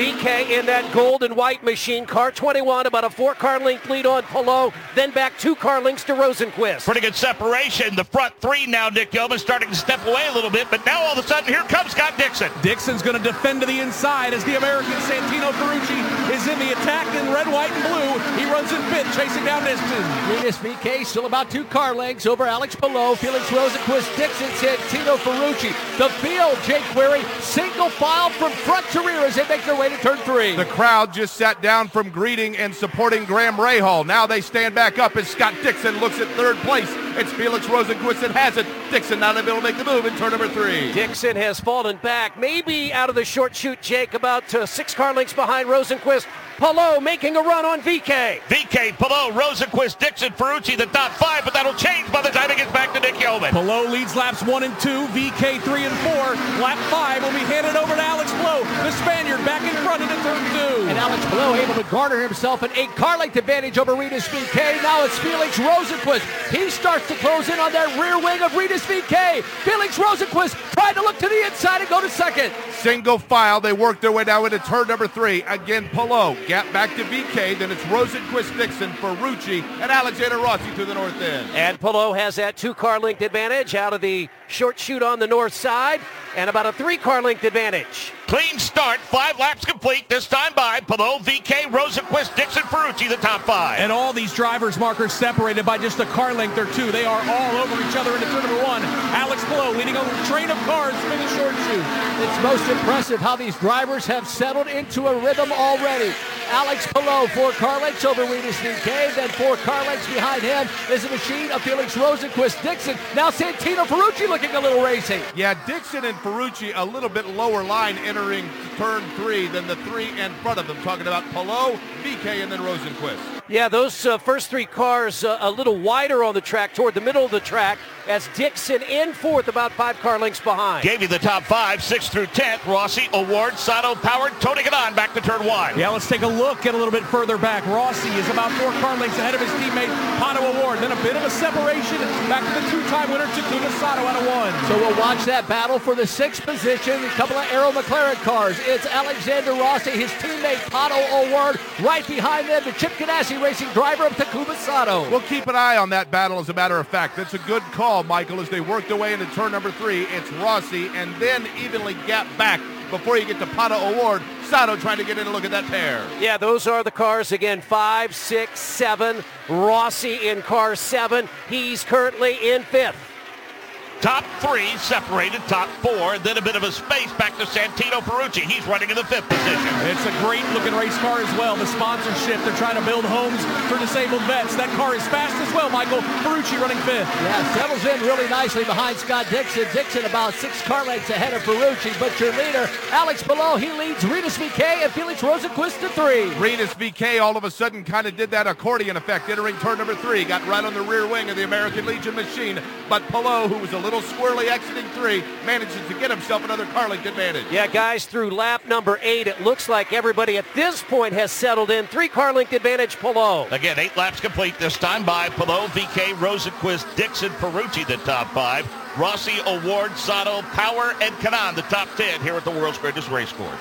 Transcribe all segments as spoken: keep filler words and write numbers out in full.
V K in that gold and white machine. Car twenty-one, about a four-car length lead on Palou, then back two car lengths to Rosenquist. Pretty good separation. The front three now, Nick Yeoman starting to step away a little bit, but now all of a sudden here comes Scott Dixon. Dixon's going to defend to the inside as the American Santino Ferrucci is in the attack in red, white, and blue. He runs in fifth, chasing down Dixon. Rinus V K still about two car lengths over Alex Palou, Felix Rosenquist, Dixon, Santino Ferrucci. The field, Jake Query, single file from front to rear as they make their way to turn three. The crowd just sat down from greeting and supporting Graham Rahal. Now they stand back up as Scott Dixon looks at third place. It's Felix Rosenquist that has it. Dixon not able to make the move in turn number three. Dixon has fallen back, maybe out of the short chute, Jake, about uh, six car lengths behind Rosenquist. Palou making a run on V K. V K, Palou, Rosenquist, Dixon, Ferrucci, the top five, but that'll change by the time he gets back to Nick Yeoman. Palou leads laps one and two, V K three and four. Lap five will be handed over to Alex Palou, the Spaniard back in front into turn two. And Alex Palou able to garner himself an eight car length advantage over Rinus V K. Now it's Felix Rosenquist. He starts to close in on that rear wing of Rinus V K. Felix Rosenquist trying to look to the inside and go to second. Single file, they work their way now into turn number three. Again, Palou, gap back to V K, then it's Rosenquist, Dixon, Ferrucci, and Alexander Rossi to the north end. And Palou has that two-car length advantage out of the short chute on the north side, and about a three-car length advantage. Clean start, five laps complete, this time by Palou, V K, Rosenquist, Dixon, Ferrucci, the top five. And all these drivers' markers separated by just a car length or two. They are all over each other into turn number one. Alex Palou leading a train of cars for the short chute. It's most impressive how these drivers have settled into a rhythm already. Alex Palou, four car lengths over Rinus V K, then four car lengths behind him is a machine of Felix Rosenquist, Dixon. Now Santino Ferrucci looking a little racing. Yeah, Dixon and Ferrucci a little bit lower line entering turn three than the three in front of them. Talking about Palou, V K, and then Rosenquist. Yeah, those uh, first three cars uh, a little wider on the track, toward the middle of the track, as Dixon in fourth, about five car lengths behind. Gave you the top five, sixth through tenth. Rossi, Award, Sato, Powered, Tony Ganon back to turn one. Yeah, let's take a look, get a little bit further back. Rossi is about four car lengths ahead of his teammate, Pato Award. Then a bit of a separation back to the two-time winner, Takuma Sato, out of one. So we'll watch that battle for the sixth position. A couple of Aero McLaren cars. It's Alexander Rossi, his teammate, Pato Award. Right behind them, the Chip Ganassi Racing driver of Takuma Sato. We'll keep an eye on that battle, as a matter of fact. That's a good call, Michael, as they work their way into turn number three. It's Rossi, and then evenly gap back before you get to Pato Award. Sato trying to get in a look at that pair. Yeah, those are the cars again, five, six, seven. Rossi in car seven. He's currently in fifth. Top three separated, top four, then a bit of a space back to Santino Ferrucci. He's running in the fifth position. It's a great looking race car as well. The sponsorship, they're trying to build homes for disabled vets. That car is fast as well, Michael. Ferrucci running fifth. Yeah, settles in really nicely behind Scott Dixon. Dixon about six car lengths ahead of Ferrucci, but your leader, Alex Palou, he leads Rinus V K and Felix Rosenquist to three. Rinus V K all of a sudden kind of did that accordion effect entering turn number three. Got right on the rear wing of the American Legion machine, but Palou, who was a little squirrely exiting three, manages to get himself another car length advantage. Yeah, guys, through lap number eight, it looks like everybody at this point has settled in. Three car length advantage, Palou. Again, eight laps complete this time by Palou, V K, Rosenquist, Dixon, Ferrucci, the top five. Rossi, Award, Sato, Power, and Kanan, the top ten here at the world's greatest race course.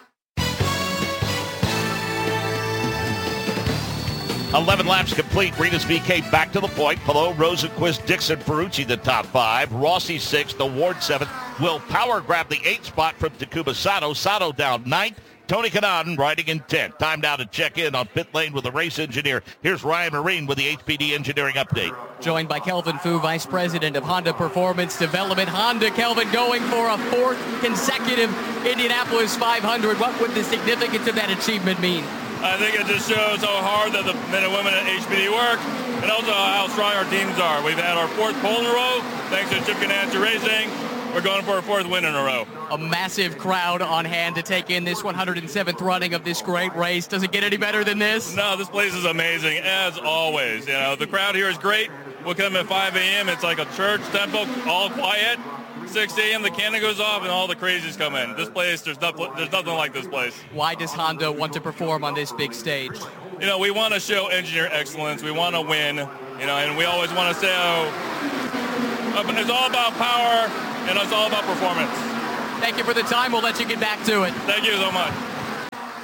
eleven laps complete. Rinus V K back to the point. Palou, Rosenquist, Dixon, Ferrucci, the top five. Rossi sixth, Award seventh. Will Power grab the eighth spot from Takuma Sato. Sato down ninth. Tony Kanaan riding in tenth. Time now to check in on pit lane with the race engineer. Here's Ryan Marine with the H P D Engineering Update. Joined by Kelvin Fu, Vice President of Honda Performance Development. Honda, Kelvin, going for a fourth consecutive Indianapolis five hundred. What would the significance of that achievement mean? I think it just shows how hard that the men and women at H P D work, and also how strong our teams are. We've had our fourth pole in a row, thanks to Chip Ganassi Racing. We're going for a fourth win in a row. A massive crowd on hand to take in this one hundred seventh running of this great race. Does it get any better than this? No, this place is amazing, as always. You know, the crowd here is great. We'll come at five a.m. It's like a church temple, all quiet. six a.m. the cannon goes off and all the crazies come in. This place, there's nothing, there's nothing like this place. Why does Honda want to perform on this big stage? You know, we want to show engineer excellence. We want to win, you know, and we always want to say, oh, it's all about power and it's all about performance. Thank you for the time. We'll let you get back to it. Thank you so much.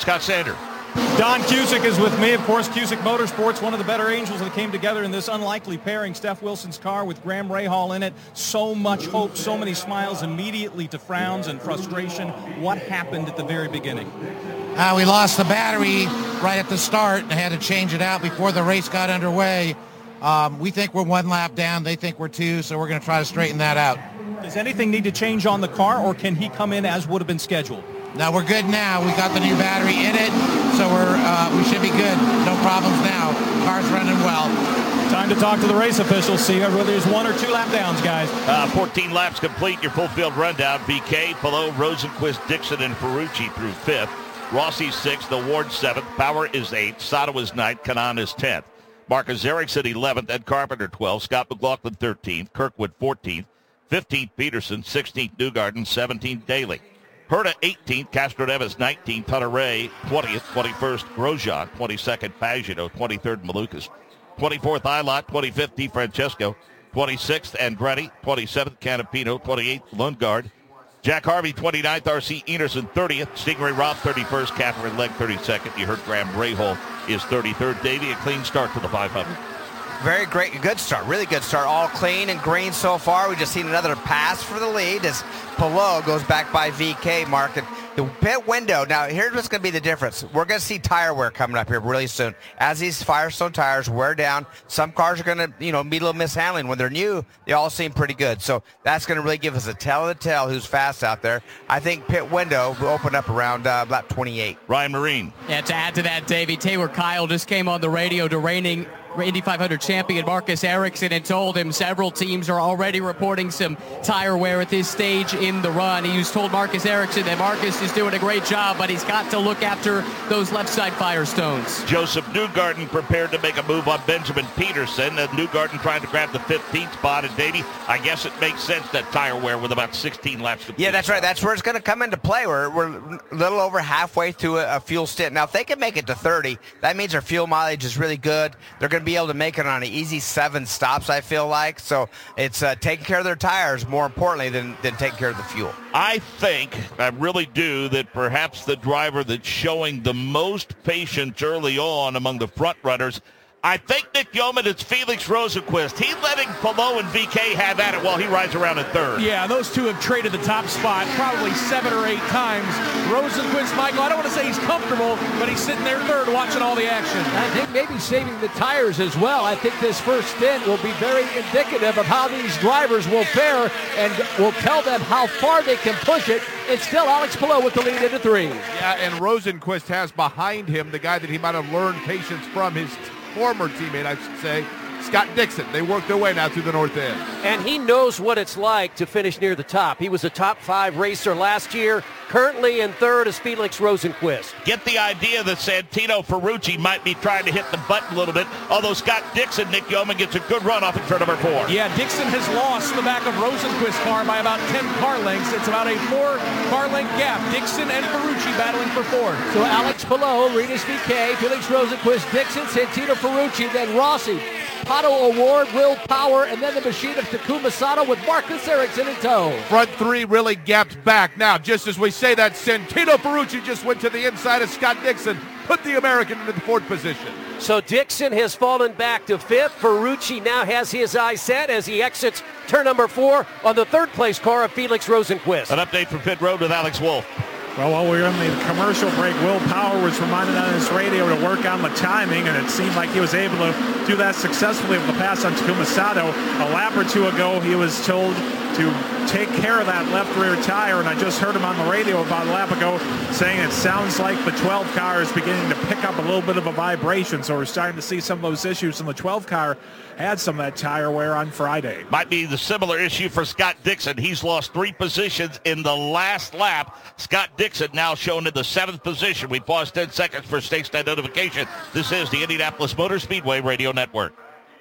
Scott Sander. Don Cusick is with me. Of course, Cusick Motorsports, one of the better angels that came together in this unlikely pairing. Steph Wilson's car with Graham Rahal in it. So much hope, so many smiles immediately to frowns and frustration. What happened at the very beginning? Uh, we lost the battery right at the start and had to change it out before the race got underway. Um, we think we're one lap down. They think we're two, so we're going to try to straighten that out. Does anything need to change on the car, or can he come in as would have been scheduled? No, we're good now. We got the new battery in it, so we're uh, we should be good. No problems now. Car's running well. Time to talk to the race officials, see whether there's one or two lap downs, guys. Uh, fourteen laps complete. Your full field rundown. V K, Palou, Rosenquist, Dixon, and Ferrucci through fifth. Rossi sixth. The Ward seventh. Power is eighth. Sato is ninth. Kanaan is tenth. Marcus Ericsson eleventh. Ed Carpenter twelfth. Scott McLaughlin thirteenth. Kirkwood fourteenth. fifteenth Peterson. sixteenth Newgarden. seventeenth Daly. Herta eighteenth, Castro Neves nineteenth, Hunter Ray twentieth, twenty-first Grosjean, twenty-second Pagano, twenty-third Malukas, twenty-fourth Ilott, twenty-fifth DeFrancesco, twenty-sixth Andretti, twenty-seventh Canapino, twenty-eighth Lundgaard, Jack Harvey twenty-ninth, R C Enerson thirtieth, Stingray Robb thirty-first, Catherine Legg thirty-second. You heard Graham Rahal is thirty-third. Davey, a clean start to the five hundred. Very great, good start, really good start. All clean and green so far. We just seen another pass for the lead as Palou goes back by V K, Mark. And the pit window, now here's what's going to be the difference. We're going to see tire wear coming up here really soon. As these Firestone tires wear down, some cars are going to, you know, be a little mishandling. When they're new, they all seem pretty good. So that's going to really give us a tell of the tale who's fast out there. I think pit window will open up around uh, lap twenty-eight. Ryan Marine. Yeah, to add to that, Davey, Taylor Kyle just came on the radio to reigning Indy five hundred champion Marcus Ericsson and told him several teams are already reporting some tire wear at this stage in the run. He was told Marcus Ericsson that Marcus is doing a great job, but he's got to look after those left side Firestones. Joseph Newgarden prepared to make a move on Benjamin Peterson. And Newgarden trying to grab the fifteenth spot. And Davey, I guess it makes sense that tire wear with about sixteen laps to Yeah, that's right. That's where it's going to come into play. We're, we're a little over halfway through a, a fuel stint. Now, if they can make it to thirty, that means their fuel mileage is really good. They're going to be able to make it on an easy seven stops, I feel like. So it's uh, taking care of their tires more importantly than, than taking care of the fuel. I think, I really do, that perhaps the driver that's showing the most patience early on among the front runners, I think Nick Yeoman, it's Felix Rosenquist. He's letting Palou and V K have at it while he rides around in third. Yeah, those two have traded the top spot probably seven or eight times. Rosenquist, Michael, I don't want to say he's comfortable, but he's sitting there third watching all the action. I think maybe saving the tires as well. I think this first stint will be very indicative of how these drivers will fare and will tell them how far they can push it. It's still Alex Palou with the lead into three. Yeah, and Rosenquist has behind him the guy that he might have learned patience from, his former teammate, I should say, Scott Dixon. They work their way now through the north end. And he knows what it's like to finish near the top. He was a top five racer last year. Currently in third is Felix Rosenquist. Get the idea that Santino Ferrucci might be trying to hit the button a little bit, although Scott Dixon, Nick Yeoman, gets a good run off in turn number four. Yeah, Dixon has lost the back of Rosenquist's car by about ten car lengths. It's about a four car length gap. Dixon and Ferrucci battling for fourth. So Alex Palou, Rinus V K, Felix Rosenquist, Dixon, Santino Ferrucci, then Rossi, Pato Award, Will Power, and then the machine of Takuma Sato with Marcus Ericsson in tow. Front three really gapped back. Now, just as we say that, Santino Ferrucci just went to the inside of Scott Dixon, put the American into the fourth position. So Dixon has fallen back to fifth. Ferrucci now has his eyes set as he exits turn number four on the third place car of Felix Rosenquist. An update from pit road with Alex Wolff. Well, while we were in the commercial break, Will Power was reminded on his radio to work on the timing, and it seemed like he was able to do that successfully with the pass on Takuma Sato. A lap or two ago, he was told to take care of that left rear tire, and I just heard him on the radio about a lap ago saying it sounds like the twelve car is beginning to pick up a little bit of a vibration, so we're starting to see some of those issues, and the twelve car had some of that tire wear on Friday. Might be the similar issue for Scott Dixon. He's lost three positions in the last lap. Scott Dixon now shown in the seventh position. We pause ten seconds for state stand notification. This is the Indianapolis Motor Speedway Radio Network.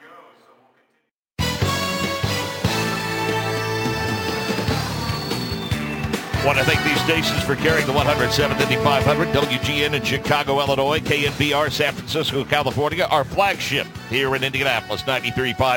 Want to thank these stations for carrying the one hundred seventh Indy five hundred, W G N in Chicago, Illinois, K N B R San Francisco, California, our flagship here in Indianapolis, ninety-three point five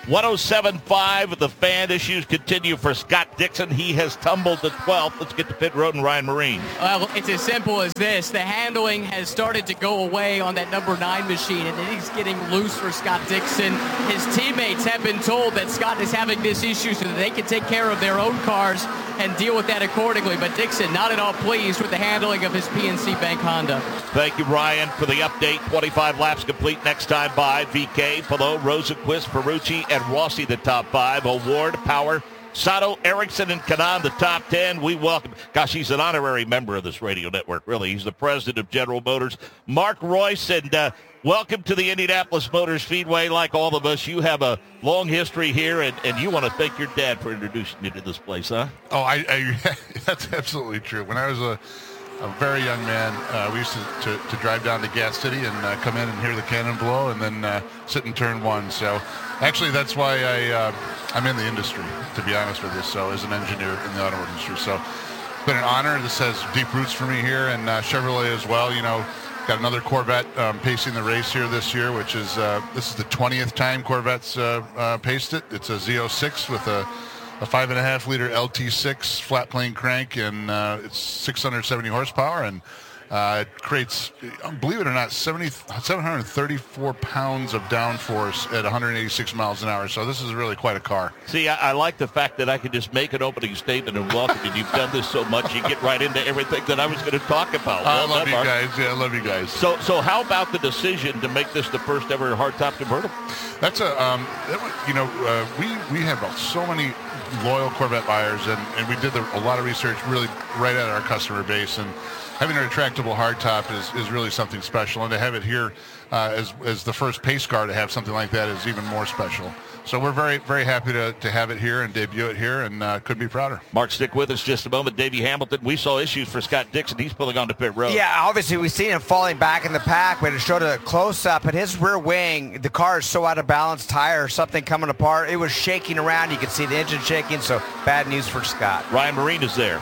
one oh seven point five. The fan issues continue for Scott Dixon. He has tumbled to twelfth. Let's get to pit road and Ryan Marine. Well, it's as simple as this. The handling has started to go away on that number nine machine, and it is getting loose for Scott Dixon. His teammates have been told that Scott is having this issue so that they can take care of their own cars and deal with that accordingly. But Dixon not at all pleased with the handling of his P N C Bank Honda. Thank you, Ryan, for the update. twenty-five laps complete. Next time by V K, Palou, Rosenquist, Ferrucci, and Rossi, the top five. Award, Power, Sato, Erickson, and Kanan, the top ten. We welcome, gosh, he's an honorary member of this radio network, really. He's the president of General Motors. Mark Reuss, and uh, welcome to the Indianapolis Motor Speedway. Like all of us, you have a long history here, and, and you want to thank your dad for introducing you to this place, huh? Oh, I, I that's absolutely true. When I was a A very young man, uh, we used to, to, to drive down to Gas City and uh, come in and hear the cannon blow and then uh, sit in turn one. So actually that's why I, uh, I'm in the industry, to be honest with you, so as an engineer in the automotive industry. So it's been an honor. This has deep roots for me here, and uh, Chevrolet as well. You know, got another Corvette um, pacing the race here this year, which is, uh, this is the twentieth time Corvette's uh, uh, paced it. It's a Z oh six with a a five and a half liter L T six flat plane crank, and uh, it's six hundred seventy horsepower, and uh, it creates, believe it or not, seventy, seven hundred thirty-four pounds of downforce at one hundred eighty-six miles an hour. So this is really quite a car. See, I, I like the fact that I can just make an opening statement and welcome you. You've done this so much, you get right into everything that I was going to talk about. Well, I love done, you Mark. guys. Yeah, I love you guys. So, so how about the decision to make this the first ever hardtop convertible? That's a, um, that was, you know, uh, we we have so many loyal Corvette buyers, and, and we did the, a lot of research really right at our customer base, and having an retractable hardtop is, is really something special, and to have it here uh, as, as the first pace car to have something like that is even more special. So we're very, very happy to, to have it here and debut it here, and uh, couldn't be prouder. Mark, stick with us just a moment. Davey Hamilton, we saw issues for Scott Dixon. He's pulling onto pit road. Yeah, obviously we've seen him falling back in the pack, but it showed a close-up, and his rear wing, the car is so out of balance, tire or something coming apart. It was shaking around. You could see the engine shaking, so bad news for Scott. Ryan Marine is there.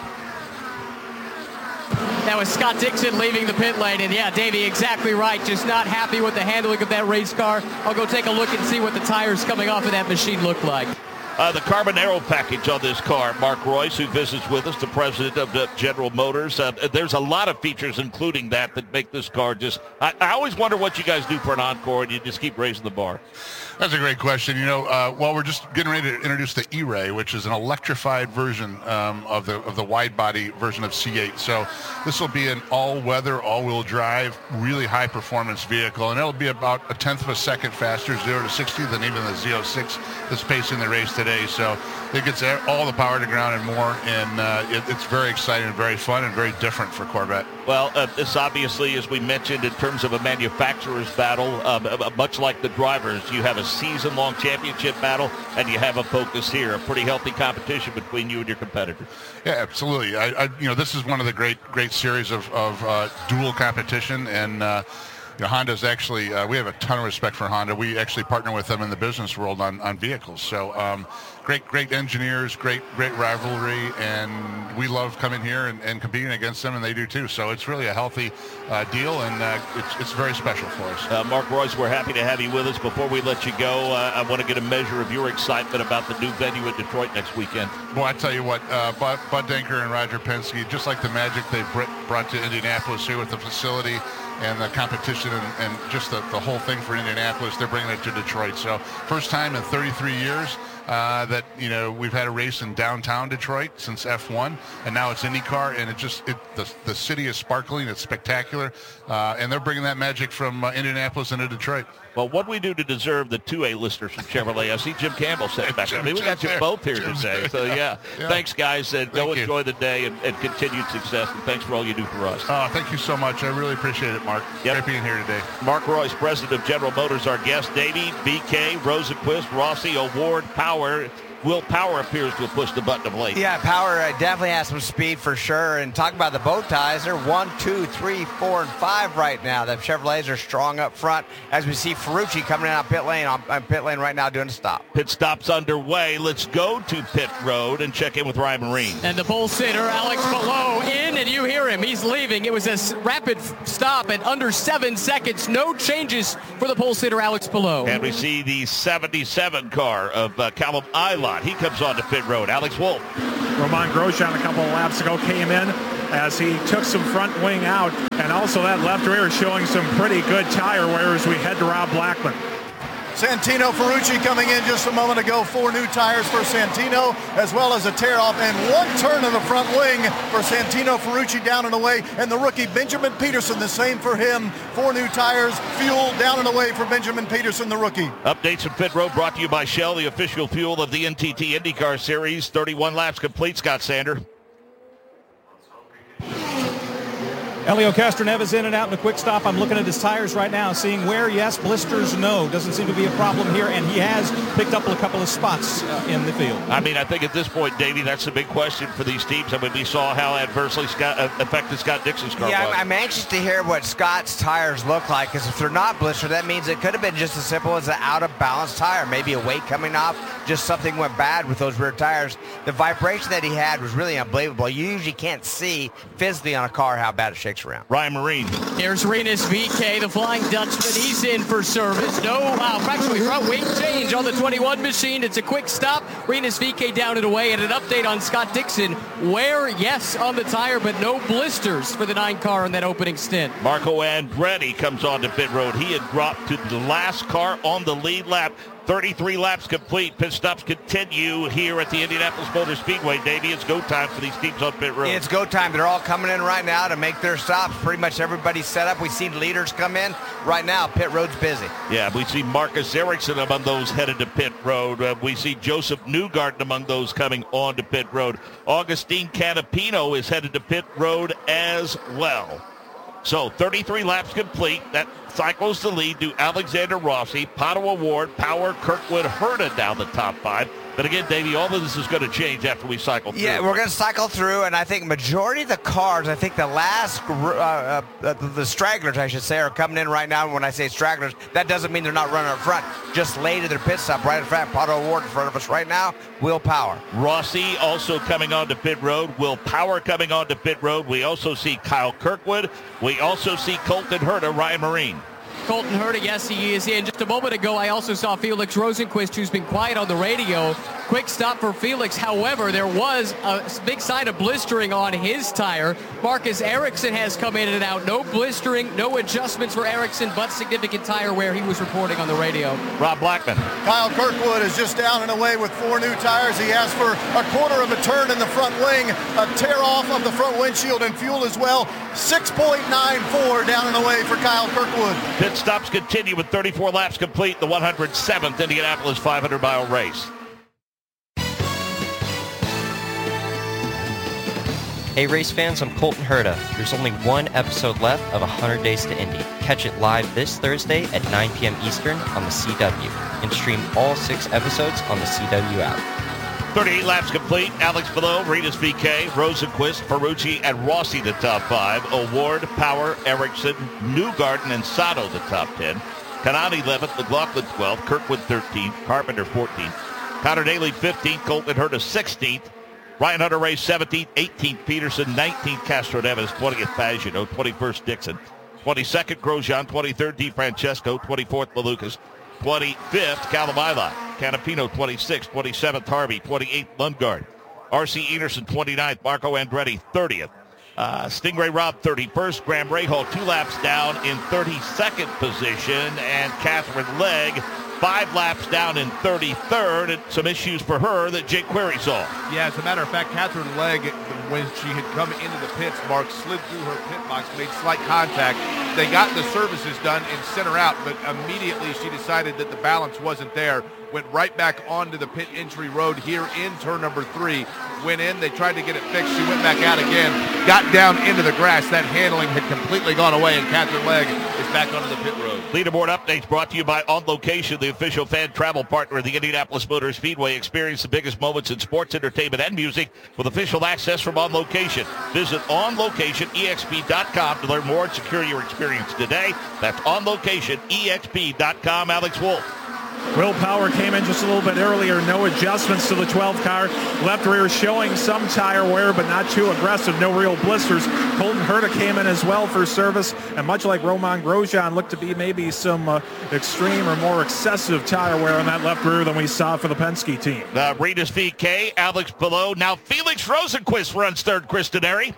That was Scott Dixon leaving the pit lane, and yeah, Davey, exactly right. Just not happy with the handling of that race car. I'll go take a look and see what the tires coming off of that machine look like. Uh, the Carbon Aero package on this car. Mark Reuss, who visits with us, the president of the General Motors. Uh, there's a lot of features, including that, that make this car just... I, I always wonder what you guys do for an encore, and you just keep raising the bar. That's a great question. You know, uh, well, we're just getting ready to introduce the E-Ray, which is an electrified version um, of the of the wide-body version of C eight. So this will be an all-weather, all-wheel drive, really high-performance vehicle, and it'll be about a tenth of a second faster, zero to sixty, than even the Z oh six that's pacing the race today. So it gets all the power to ground and more, and uh, it, it's very exciting and very fun and very different for Corvette. Well, uh, this obviously, as we mentioned, in terms of a manufacturer's battle, um, uh, much like the drivers, you have a season-long championship battle, and you have a focus here, a pretty healthy competition between you and your competitors. Yeah, absolutely. I, I you know, this is one of the great, great series of, of uh, dual competition, and uh, you know, Honda's actually, uh, we have a ton of respect for Honda. We actually partner with them in the business world on, on vehicles. So um, great, great engineers, great, great rivalry, and we love coming here and, and competing against them, and they do too. So it's really a healthy uh, deal, and uh, it's, it's very special for us. Uh, Mark Reuss, we're happy to have you with us. Before we let you go, uh, I want to get a measure of your excitement about the new venue in Detroit next weekend. Well, I tell you what, uh, Bud, Bud Denker and Roger Penske, just like the magic they've brought to Indianapolis here with the facility and the competition and, and just the, the whole thing for Indianapolis, they're bringing it to Detroit. So first time in thirty-three years uh, that, you know, we've had a race in downtown Detroit since F one, and now it's IndyCar, and it just, it, the, the city is sparkling, it's spectacular, uh, and they're bringing that magic from uh, Indianapolis into Detroit. Well, what we do to deserve the two A-listers from Chevrolet? I see Jim Campbell sitting back there. I mean, we got you there. both here Jim's today. there. So, yeah. Yeah. Thanks, guys. And Thank go you. enjoy the day and, and continued success. And thanks for all you do for us. Oh, thank you so much. I really appreciate it, Mark. Yep. Great being here today. Mark Reuss, president of General Motors, our guest. Davey, B K, Rosenquist, Rossi, Award, Power, Will Power appears to have pushed the button of late. Yeah, Power uh, definitely has some speed for sure. And talk about the bow ties. They're one, two, three, four, and five right now. The Chevrolets are strong up front. As we see Ferrucci coming in on pit lane, on, on pit lane right now doing a stop. Pit stop's underway. Let's go to pit road and check in with Ryan Marine. And the pole sitter, Alex Palou, in, and you hear him. He's leaving. It was a rapid stop at under seven seconds. No changes for the pole sitter, Alex Palou. And we see the seventy-seven car of uh, Callum Ilott. He comes on to pit road. Alex Wolf. Romain Grosjean a couple of laps ago came in as he took some front wing out, and also that left rear showing some pretty good tire wear as we head to Rob Blackman. Santino Ferrucci coming in just a moment ago. Four new tires for Santino, as well as a tear-off and one turn in the front wing for Santino Ferrucci down and away. And the rookie Benjamin Peterson, the same for him. Four new tires, fuel down and away for Benjamin Peterson, the rookie. Updates from pit road brought to you by Shell, the official fuel of the N T T IndyCar Series. thirty-one laps complete, Scott Sander. Helio Castroneves in and out in a quick stop. I'm looking at his tires right now, seeing where, yes, blisters, no. Doesn't seem to be a problem here, and he has picked up a couple of spots uh, in the field. I mean, I think at this point, Davey, that's the big question for these teams. I mean, we saw how adversely Scott, uh, affected Scott Dixon's car yeah, was. I'm, I'm anxious to hear what Scott's tires look like, because if they're not blistered, that means it could have been just as simple as an out-of-balance tire. Maybe a weight coming off, just something went bad with those rear tires. The vibration that he had was really unbelievable. You usually can't see physically on a car how bad it shakes around. Ryan Marine. Here's Rinus V K, the Flying Dutchman. He's in for service. No, wow, actually front wing change on the twenty-one machine. It's a quick stop. Rinus V K down and away, and an update on Scott Dixon. Wear, yes, on the tire, but no blisters for the nine car in that opening stint. Marco Andretti comes on to pit road. He had dropped to the last car on the lead lap. thirty-three laps complete. Pit stops continue here at the Indianapolis Motor Speedway. Davey, it's go time for these teams on pit road. It's go time. They're all coming in right now to make their stops. Pretty much everybody's set up. We've seen leaders come in. Right now, pit road's busy. Yeah, we see Marcus Ericsson among those headed to pit road. Uh, we see Joseph Newgarden among those coming on to pit road. Augustine Canapino is headed to pit road as well. So thirty-three laps complete. That cycles the lead to Alexander Rossi, Pato O'Ward, Power, Kirkwood, Herta down the top five. But again, Davey, all of this is going to change after we cycle through. Yeah, we're going to cycle through, and I think majority of the cars, I think the last, uh, uh, the stragglers, I should say, are coming in right now. And when I say stragglers, that doesn't mean they're not running up front. Just late at their pit stop right in front. Pato O'Ward in front of us right now. Will Power. Rossi also coming on to pit road. Will Power coming on to pit road. We also see Kyle Kirkwood. We also see Colton Herta, Ryan Marine. Colton Herta, yes, he is in. Just a moment ago, I also saw Felix Rosenquist, who's been quiet on the radio. Quick stop for Felix. However, there was a big sign of blistering on his tire. Marcus Ericsson has come in and out. No blistering, no adjustments for Ericsson, but significant tire wear he was reporting on the radio. Rob Blackman. Kyle Kirkwood is just down and away with four new tires. He asked for a quarter of a turn in the front wing, a tear off of the front windshield and fuel as well. six point nine four down and away for Kyle Kirkwood. Pit stops continue with thirty-four laps complete, the one hundred seventh Indianapolis five hundred mile race. Hey race fans, I'm Colton Herta. There's only one episode left of one hundred Days to Indy. Catch it live this Thursday at nine p.m. Eastern on the C W, and stream all six episodes on the C W app. thirty-eight laps complete. Alex Palou, Rinus V K, Rosenquist, Ferrucci, and Rossi the top five. O'Ward, Power, Ericsson, Newgarden, and Sato the top ten. Kanani eleventh, McLaughlin twelfth, Kirkwood thirteenth, Carpenter fourteenth, Connor Daly fifteenth, Colton Herta sixteenth, Ryan Hunter-Reay seventeenth, eighteenth Peterson, nineteenth Castroneves, twentieth Pagano, twenty-first Dixon, twenty-second Grosjean, twenty-third DeFrancesco, twenty-fourth Malukas, twenty-fifth Callum Ilott, Canapino twenty-sixth, twenty-seventh Harvey, twenty-eighth Lundgaard, R C Enerson twenty-ninth, Marco Andretti thirtieth, uh, Stingray Robb thirty-first, Graham Rahal two laps down in thirty-second position, and Catherine Legg five laps down in thirty-third, and some issues for her that Jake Query saw. Yeah, as a matter of fact, Catherine Legg, when she had come into the pits, Mark slid through her pit box, made slight contact. They got the services done and sent her out, but immediately she decided that the balance wasn't there. Went right back onto the pit entry road here in turn number three. Went in, they tried to get it fixed. She went back out again. got down into the grass, that handling had completely gone away, and Catherine Legg is back onto the pit road. Leaderboard updates brought to you by On Location, the official fan travel partner of the Indianapolis Motor Speedway. Experience the biggest moments in sports, entertainment, and music with official access from On Location. Visit on location e x p dot com to learn more and secure your experience today. That's on location e x p dot com. Alex Wolf. Will Power came in just a little bit earlier. No adjustments to the twelve car. Left rear showing some tire wear, but not too aggressive. No real blisters. Colton Herta came in as well for service. And much like Roman Grosjean, looked to be maybe some uh, extreme or more excessive tire wear on that left rear than we saw for the Penske team. Uh, Rinus V K, Alex Palou. Now Felix Rosenqvist runs third, Chris Denari.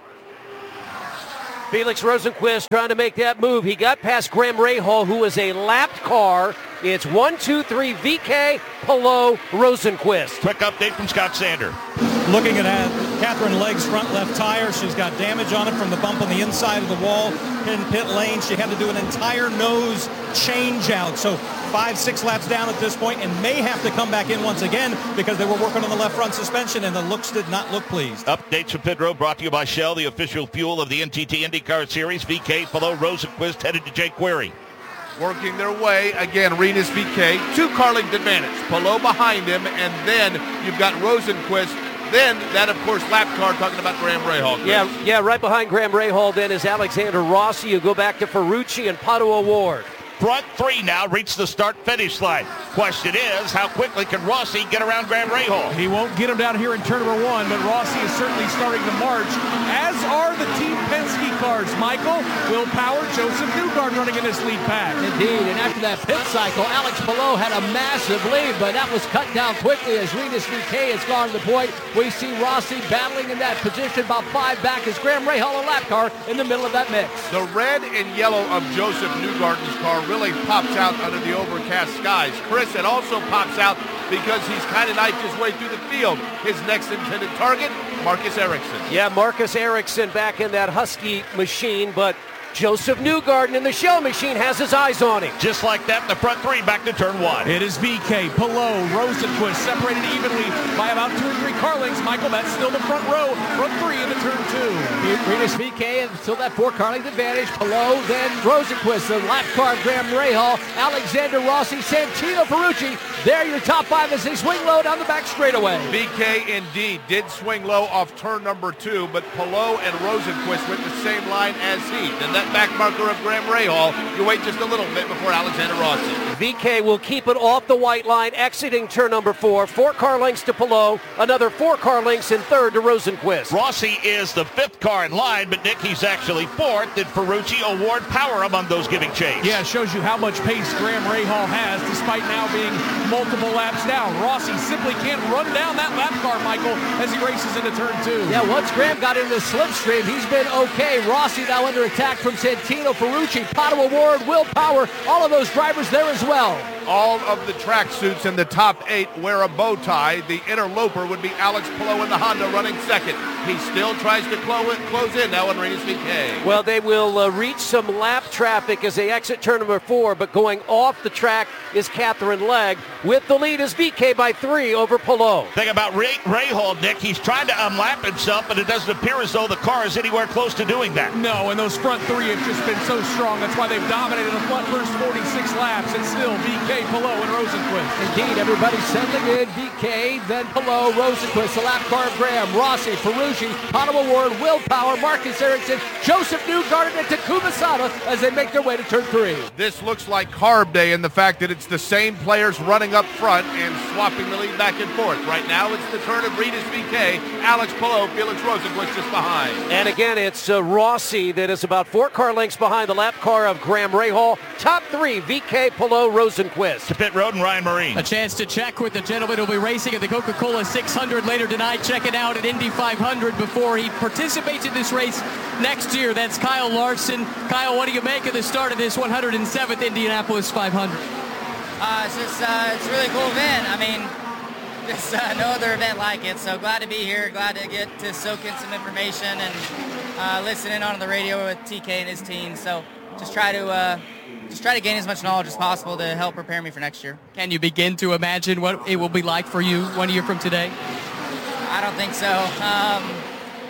Felix Rosenqvist trying to make that move. He got past Graham Rahal, who is a lapped car. It's one, two, three, V K, Palou, Rosenqvist. Quick update from Scott Sander. Looking at Catherine Legg's front left tire, she's got damage on it from the bump on the inside of the wall in pit lane. She had to do an entire nose change out. So five, six laps down at this point, and may have to come back in once again because they were working on the left front suspension, and the looks did not look pleased. Updates from Pit Road brought to you by Shell, the official fuel of the N T T IndyCar Series. V K, Palou, Rosenqvist headed to Jake Query. Working their way, again, Rinus V K, two car length advantage. Palou behind him, and then you've got Rosenqvist. Then that, of course, lap car talking about Graham Rahal. Chris. Yeah, yeah, right behind Graham Rahal then is Alexander Rossi. You go back to Ferrucci and Pato O'Ward. Front three now reach the start-finish line. Question is, how quickly can Rossi get around Graham Rahal? He won't get him down here in turn number one, but Rossi is certainly starting to march, as are the Team Penske cars. Michael, Will Power, Joseph Newgarden running in this lead pack. Indeed, and after that pit cycle, Alex Palou had a massive lead, but that was cut down quickly as Rinus V K has gone to the point. We see Rossi battling in that position, about five back as Graham Rahal, a lap car, in the middle of that mix. The red and yellow of Joseph Newgarden's car really pops out under the overcast skies. Chris, it also pops out because he's kind of knifed his way through the field. His next intended target, Marcus Ericsson. Yeah, Marcus Ericsson back in that Husky machine, but Joseph Newgarden in the Shell machine has his eyes on him. Just like that, the front three back to turn one. It is V K, Palou, Rosenqvist separated evenly by about two or three car lengths. Michael, that's still the front row, front three into turn two. Rinus V K and still that four car length advantage. Palou, then Rosenqvist, the lap car, Graham Rahal, Alexander Rossi, Santino Ferrucci. There your top five as they swing low down the back straightaway. V K indeed did swing low off turn number two, but Palou and Rosenqvist went the same line as he. Then that back marker of Graham Rahal, you wait just a little bit before Alexander Rossi. V K will keep it off the white line, exiting turn number four. Four car lengths to Palou, another four car lengths in third to Rosenqvist. Rossi is the fifth car in line, but Nick, he's actually fourth. Did Ferrucci award power among those giving chase? Yeah, it shows you how much pace Graham Rahal has, despite now being multiple laps down. Rossi simply can't run down that lap car, Michael, as he races into turn two. Yeah, once Graham got into the slipstream, he's been okay. Rossi now under attack from Santino Ferrucci, Pato O'Ward, Will Power, all of those drivers there as well. All of the tracksuits in the top eight wear a bow tie. The interloper would be Alex Palou in the Honda running second. He still tries to close, close in now on Rinus V K. Well, they will uh, reach some lap traffic as they exit turn number four, but going off the track is Catherine Legg. With the lead is V K by three over Palou. Thing about Ray, Rahal, Nick, he's trying to unlap himself, but it doesn't appear as though the car is anywhere close to doing that. No, and those front three have just been so strong. That's why they've dominated the front first forty-six laps. It's still V K, Palou, and Rosenqvist. Indeed, everybody settling in. V K, then Palou, Rosenqvist, the lap car of Graham, Rossi, Ferrucci, Pato O'Ward, Will Power, Marcus Ericsson, Joseph Newgarden, and Takuma Sato as they make their way to turn three. This looks like carb day in the fact that it's the same players running up front and swapping the lead back and forth. Right now, it's the turn of Rinus V K, Alex Palou, Felix Rosenqvist just behind. And again, it's uh, Rossi that is about four car lengths behind the lap car of Graham Rahal. Top three, V K, Palou, Rosenqvist. To Pit Road and Ryan Marine. A chance to check with the gentleman who'll be racing at the Coca-Cola six hundred later tonight. Check it out at Indy five hundred before he participates in this race next year. That's Kyle Larson. Kyle, what do you make of the start of this one hundred seventh Indianapolis five hundred? Uh, it's just, uh, it's a really cool event. I mean, there's uh, no other event like it, so glad to be here. Glad to get to soak in some information and uh, listen in on the radio with T K and his team. So just try to uh, just try to gain as much knowledge as possible to help prepare me for next year. Can you begin to imagine what it will be like for you one year from today? I don't think so. Um,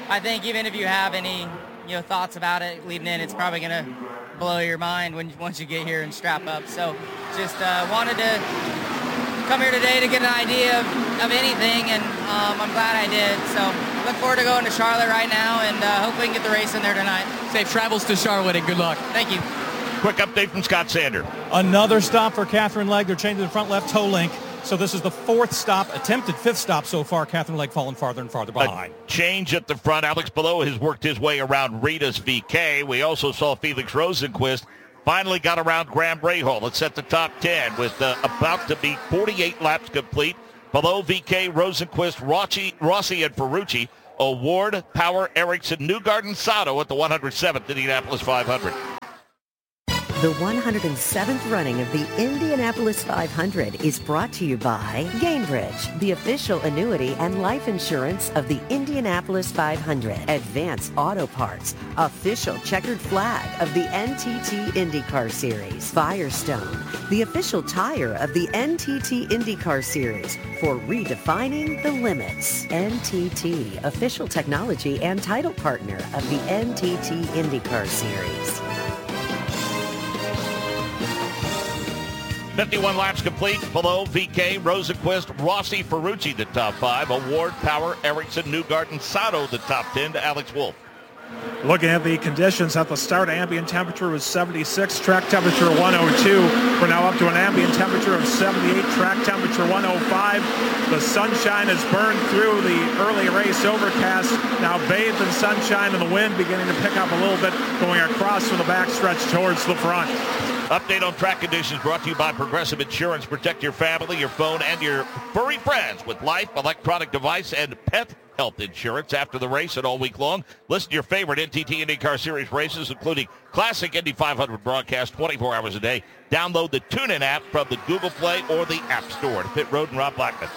I think even if you have any, you know, thoughts about it leading in, it's probably going to blow your mind when once you get here and strap up. So just uh, wanted to come here today to get an idea of, of anything, and um, I'm glad I did. So look forward to going to Charlotte right now, and uh, hope we can get the race in there tonight. Safe travels to Charlotte, and good luck. Thank you. Quick update from Scott Sander. Another stop for Catherine Legg. They're changing the front left toe link. So this is the fourth stop, attempted fifth stop so far. Catherine Legg falling farther and farther behind. A change at the front. Alex Palou has worked his way around Rita's V K. We also saw Felix Rosenqvist finally got around Graham Rahal. Let's set the top ten with uh, about to be forty-eight laps complete. Below V K, Rosenqvist, Rossi, Rossi, and Ferrucci. Award, Power, Ericsson, Newgarden, Sato at the one hundred seventh Indianapolis five hundred. The one hundred seventh running of the Indianapolis five hundred is brought to you by Gainbridge, the official annuity and life insurance of the Indianapolis five hundred. Advance Auto Parts, official checkered flag of the N T T IndyCar Series. Firestone, the official tire of the N T T IndyCar Series for redefining the limits. N T T, official technology and title partner of the N T T IndyCar Series. fifty-one laps complete. Below V K, Rosenqvist, Rossi, Ferrucci, the top five. Award, Power, Ericsson, Newgarden, Sato, the top ten to Alex Wolff. Looking at the conditions at the start, ambient temperature was seventy-six, track temperature one oh two. We're now up to an ambient temperature of seventy-eight, track temperature one oh five. The sunshine has burned through the early race overcast, now bathed in sunshine, and the wind beginning to pick up a little bit going across from the backstretch towards the front. Update on track conditions brought to you by Progressive Insurance. Protect your family, your phone, and your furry friends with life, electronic device, and pet health insurance. After the race and all week long, listen to your favorite N T T IndyCar Series races, including classic Indy five hundred broadcast twenty-four hours a day. Download the TuneIn app from the Google Play or the App Store. To Pit Road and Rob Blackman.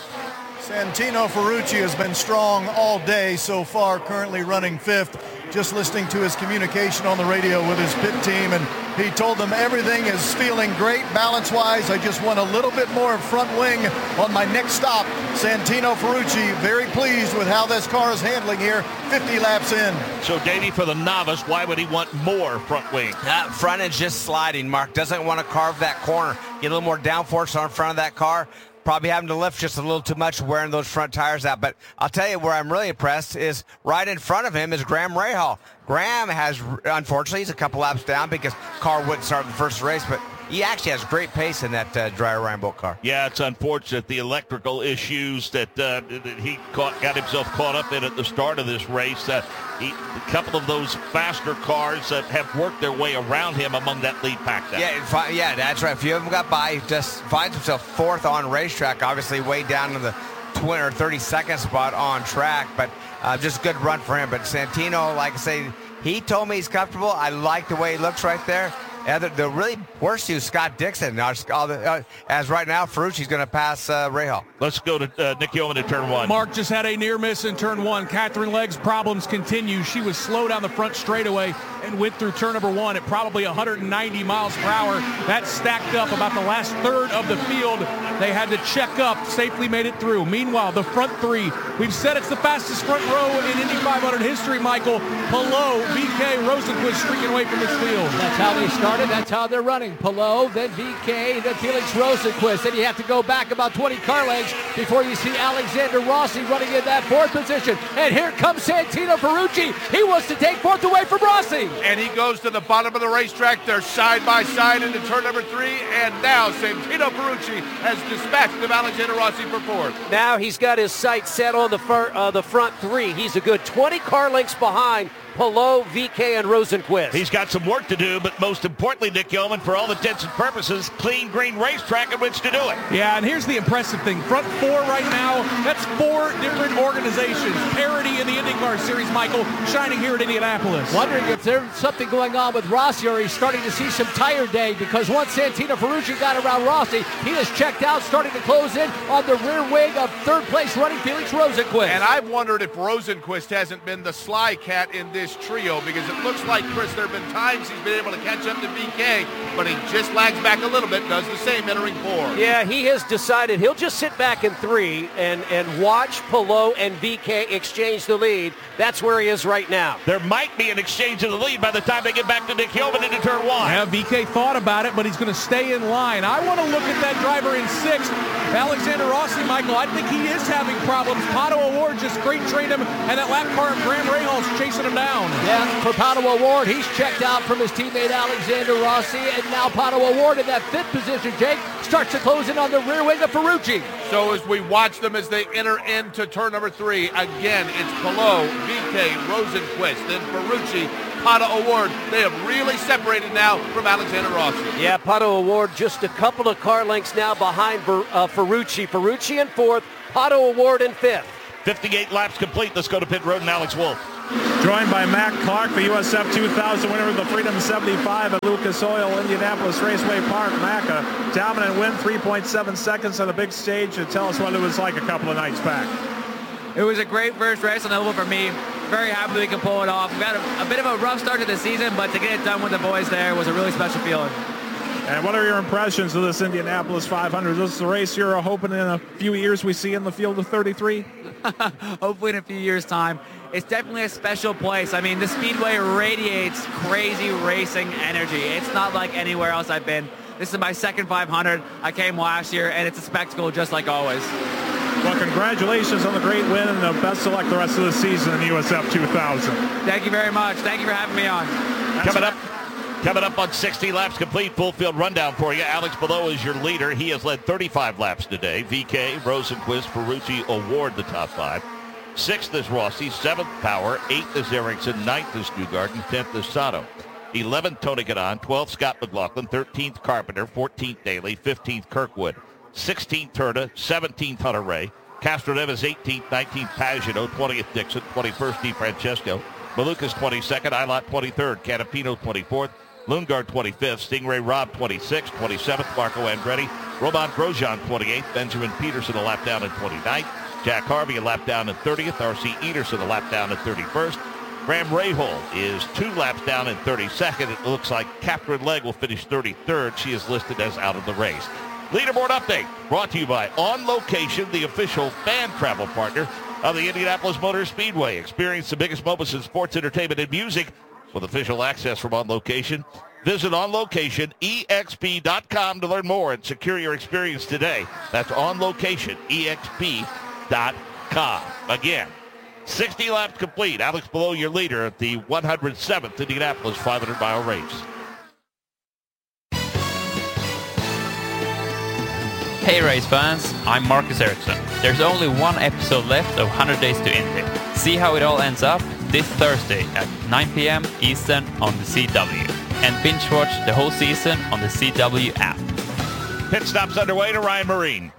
Santino Ferrucci has been strong all day so far, currently running fifth. Just listening to his communication on the radio with his pit team, and he told them everything is feeling great balance-wise. I just want a little bit more front wing on my next stop. Santino Ferrucci very pleased with how this car is handling here, fifty laps in. So, Davey, for the novice, why would he want more front wing? That front end just sliding. Mark doesn't want to carve that corner. Get a little more downforce on front of that car. Probably having to lift just a little too much wearing those front tires out. But I'll tell you where I'm really impressed is right in front of him is Graham Rahal. Graham has, unfortunately, he's a couple laps down because car wouldn't start the first race, but he actually has great pace in that uh, dry Ryan Bolt car. Yeah, it's unfortunate the electrical issues that, uh, that he caught, got himself caught up in at the start of this race. Uh, he, a couple of those faster cars that have worked their way around him among that lead pack. Now. Yeah, yeah, that's right. A few of them got by. He just finds himself fourth on racetrack, obviously way down in the twenty or thirty-second spot on track, but uh, just a good run for him. But Santino, like I say, he told me he's comfortable. I like the way he looks right there. Yeah, the, the really worst is Scott Dixon. Now, uh, as right now, Ferrucci's going to pass uh, Rahal. Let's go to uh, Nick Yeoman in turn one. Mark just had a near miss in turn one. Catherine Legg's problems continue. She was slow down the front straightaway and went through turn number one at probably one hundred ninety miles per hour. That stacked up about the last third of the field. They had to check up, safely made it through. Meanwhile, the front three, we've said it's the fastest front row in Indy five hundred history, Michael. Palou, V K, Rosenqvist streaking away from this field. That's how they started. That's how they're running. Palou, then V K, then Felix Rosenqvist. Then you have to go back about twenty car lengths before you see Alexander Rossi running in that fourth position. And here comes Santino Ferrucci. He wants to take fourth away from Rossi. And he goes to the bottom of the racetrack. They're side by side into turn number three. And now Santino Ferrucci has dispatched of Alexander Rossi for fourth. Now he's got his sights set on the, fir- uh, the front three. He's a good twenty car lengths behind Palou, V K, and Rosenqvist. He's got some work to do, but most importantly, Nick Yeoman, for all intents and purposes, clean green racetrack in which to do it. Yeah, and here's the impressive thing. Front four right now, that's four different organizations. Parity in the IndyCar Series, Michael, shining here at Indianapolis. Wondering if there's something going on with Rossi, or he's starting to see some tire day, because once Santino Ferrucci got around Rossi, he has checked out, starting to close in on the rear wing of third place running Felix Rosenqvist. And I've wondered if Rosenqvist hasn't been the sly cat in this this trio because it looks like, Chris, there have been times he's been able to catch up to V K, but he just lags back a little bit, does the same entering four. Yeah, he has decided he'll just sit back in three and, and watch Palou and V K exchange the lead. That's where he is right now. There might be an exchange of the lead by the time they get back to Nick Yeoman into turn one. Yeah, V K thought about it, but he's going to stay in line. I want to look at that driver in sixth, Alexander Rossi, Michael. I think he is having problems. Pato O'Ward just great trained him, and that lap car of Graham Rahal's chasing him down. Yeah, for Pato O'Ward, he's checked out from his teammate Alexander Rossi, and now Pato O'Ward in that fifth position, Jake, starts to close in on the rear wing of Ferrucci. So as we watch them as they enter into turn number three, again, it's Palou, V K, Rosenquist, then Ferrucci, Pato O'Ward. They have really separated now from Alexander Rossi. Yeah, Pato O'Ward just a couple of car lengths now behind uh, Ferrucci. Ferrucci in fourth, Pato O'Ward in fifth. fifty-eight laps complete. Let's go to pit road and Alex Wolf. Joined by Matt Clark, the U S F two thousand winner of the Freedom seventy-five at Lucas Oil, Indianapolis Raceway Park. Mac, a dominant win, three point seven seconds on a big stage. To tell us what it was like a couple of nights back. It was a great first race on the oval for me. Very happy we can pull it off. We got a, a bit of a rough start to the season, but to get it done with the boys there was a really special feeling. And what are your impressions of this Indianapolis five hundred? This is the race you're hoping in a few years we see in the field of thirty-three? Hopefully in a few years' time. It's definitely a special place. I mean, the Speedway radiates crazy racing energy. It's not like anywhere else I've been. This is my second five hundred. I came last year, and it's a spectacle just like always. Well, congratulations on the great win, and the best of luck the rest of the season in the U S F two thousand. Thank you very much. Thank you for having me on. That's Coming up. Coming up on sixty laps complete, full field rundown for you. Alex Palou is your leader. He has led thirty-five laps today. V K, Rosenquist, Ferrucci, O'Ward, the top five. Sixth is Rossi, seventh Power, eighth is Ericsson, ninth is Newgarden, tenth is Sato. eleventh Tony Ganon, twelfth Scott McLaughlin, thirteenth Carpenter, fourteenth Daly, fifteenth Kirkwood, sixteenth Turda, seventeenth Hunter Ray, Castroneves eighteenth, nineteenth Pagano, twentieth Dixon, twenty-first DeFrancesco, Malukas twenty-second, Ilott twenty-third, Canapino twenty-fourth, Lundgaard twenty-fifth, Stingray Robb twenty-sixth, twenty-seventh Marco Andretti, Roman Grosjean twenty-eighth, Benjamin Peterson a lap down in twenty-ninth, Jack Harvey a lap down in thirtieth, R C Ederson a lap down in thirty-first, Graham Rahal is two laps down in thirty-second. It looks like Catherine Legg will finish thirty-third. She is listed as out of the race. Leaderboard update brought to you by On Location, the official fan travel partner of the Indianapolis Motor Speedway. Experience the biggest moments in sports, entertainment, and music with official access from On Location. Visit On Location E X P dot com to learn more and secure your experience today. That's On Location E X P dot com. Again, sixty laps complete. Alex Palou, your leader at the one hundred seventh Indianapolis five hundred mile race. Hey race fans, I'm Marcus Ericsson. There's only one episode left of one hundred Days to Indy. See how it all ends up this Thursday at nine p.m. Eastern on the C W. And binge watch the whole season on the C W app. Pit stops underway to Ryan Marine.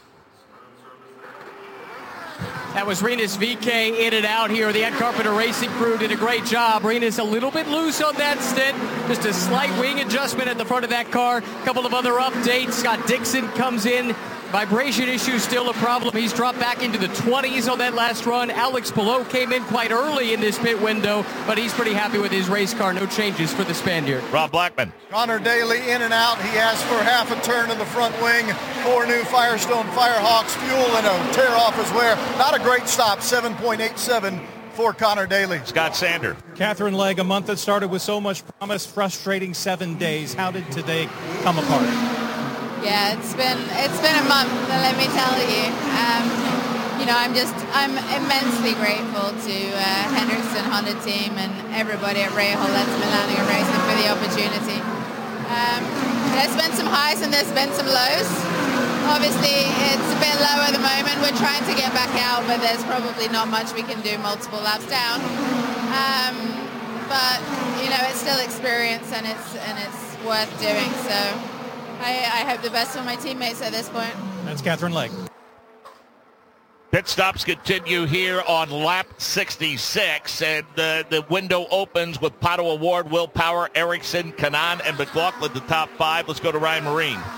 That was Rinus V K in and out here. The Ed Carpenter Racing crew did a great job. Rinus a little bit loose on that stint. Just a slight wing adjustment at the front of that car. A couple of other updates. Scott Dixon comes in. Vibration issue still a problem. He's dropped back into the twenties on that last run. Alex Palou came in quite early in this pit window, but he's pretty happy with his race car. No changes for the Spaniard. Rob Blackman. Connor Daly in and out. He asked for half a turn in the front wing. Four new Firestone Firehawks fuel and a tear off his wear. Not a great stop, seven point eight seven for Connor Daly. Scott Sander. Catherine Legg, a month that started with so much promise, frustrating seven days. How did today come apart? Yeah, it's been it's been a month, let me tell you. Um, you know, I'm just I'm immensely grateful to uh, Henderson Honda team and everybody at Rahal that's been landing a racing for the opportunity. Um, there's been some highs and there's been some lows. Obviously, it's a bit low at the moment. We're trying to get back out, but there's probably not much we can do multiple laps down. Um, but you know, it's still experience and it's and it's worth doing. So. I, I hope the best for my teammates at this point. That's Catherine Legg. Pit stops continue here on lap sixty-six, and uh, the window opens with Pato O'Ward, Will Power, Ericsson, Kanaan, and McLaughlin, the top five. Let's go to Ryan Marine.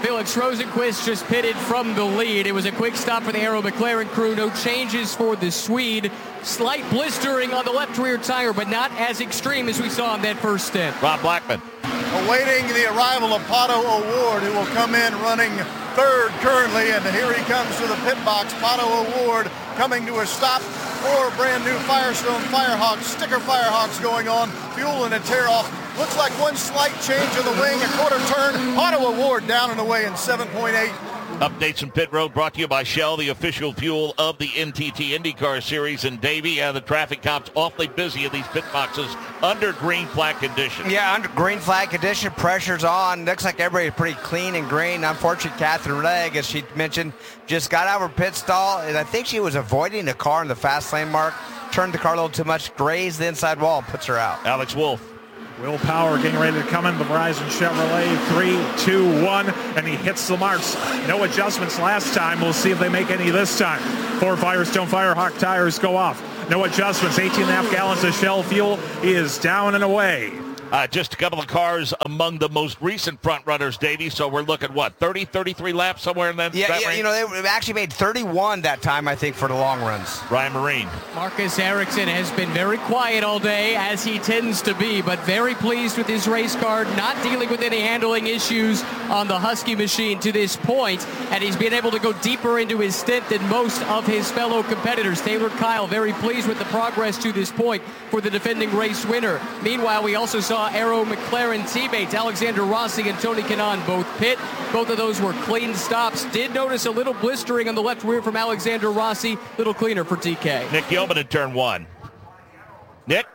Felix Rosenqvist just pitted from the lead. It was a quick stop for the Arrow McLaren crew. No changes for the Swede. Slight blistering on the left rear tire, but not as extreme as we saw in that first stint. Rob Blackman. Awaiting the arrival of Pato O'Ward, who will come in running third currently, and here he comes to the pit box. Pato O'Ward coming to a stop. Four brand new Firestone Firehawks, sticker Firehawks going on, fuel and a tear off. Looks like one slight change of the wing, a quarter turn. Pato O'Ward down and away in seven point eight. Updates from Pit Road brought to you by Shell, the official fuel of the N T T IndyCar Series. And Davey, uh, the traffic cop's awfully busy in these pit boxes under green flag conditions. Yeah, under green flag condition, pressure's on. Looks like everybody's pretty clean and green. Unfortunately, Catherine Legg, as she mentioned, just got out of her pit stall, and I think she was avoiding a car in the fast lane mark. Turned the car a little too much, grazed the inside wall, and puts her out. Alex Wolf. Will Power getting ready to come in the Verizon Chevrolet. Three, two, one, and he hits the marks. No adjustments last time. We'll see if they make any this time. Four Firestone Firehawk tires go off. No adjustments. eighteen and a half gallons of Shell fuel is down and away. Uh, just a couple of cars among the most recent front runners, Davey. So we're looking, what, thirty, thirty-three laps somewhere in that, yeah, that yeah, range? you know, they actually made thirty-one that time, I think, for the long runs. Ryan Marine. Marcus Ericsson has been very quiet all day, as he tends to be, but very pleased with his race car, not dealing with any handling issues on the Husky machine to this point, and he's been able to go deeper into his stint than most of his fellow competitors. Taylor Kyle very pleased with the progress to this point for the defending race winner. Meanwhile, we also saw Arrow McLaren teammates Alexander Rossi and Tony Kanaan both pit. Both of those were clean stops. Did notice a little blistering on the left rear from Alexander Rossi. Little cleaner for T K. Nick Yeoman in turn one. Nick?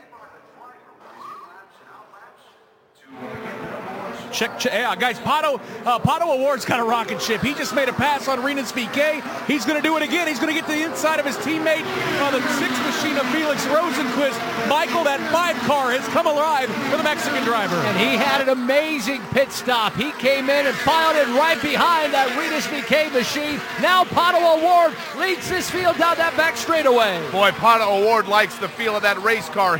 Check, check, yeah, guys, Pato, uh, Pato O'Ward's got a rocket ship. He just made a pass on Rinus V K. He's going to do it again. He's going to get to the inside of his teammate on the sixth machine of Felix Rosenqvist. Michael, that five car has come alive for the Mexican driver. And he had an amazing pit stop. He came in and piled in right behind that Rinus V K machine. Now Pato O'Ward leads this field down that back straightaway. Boy, Pato O'Ward likes the feel of that race car.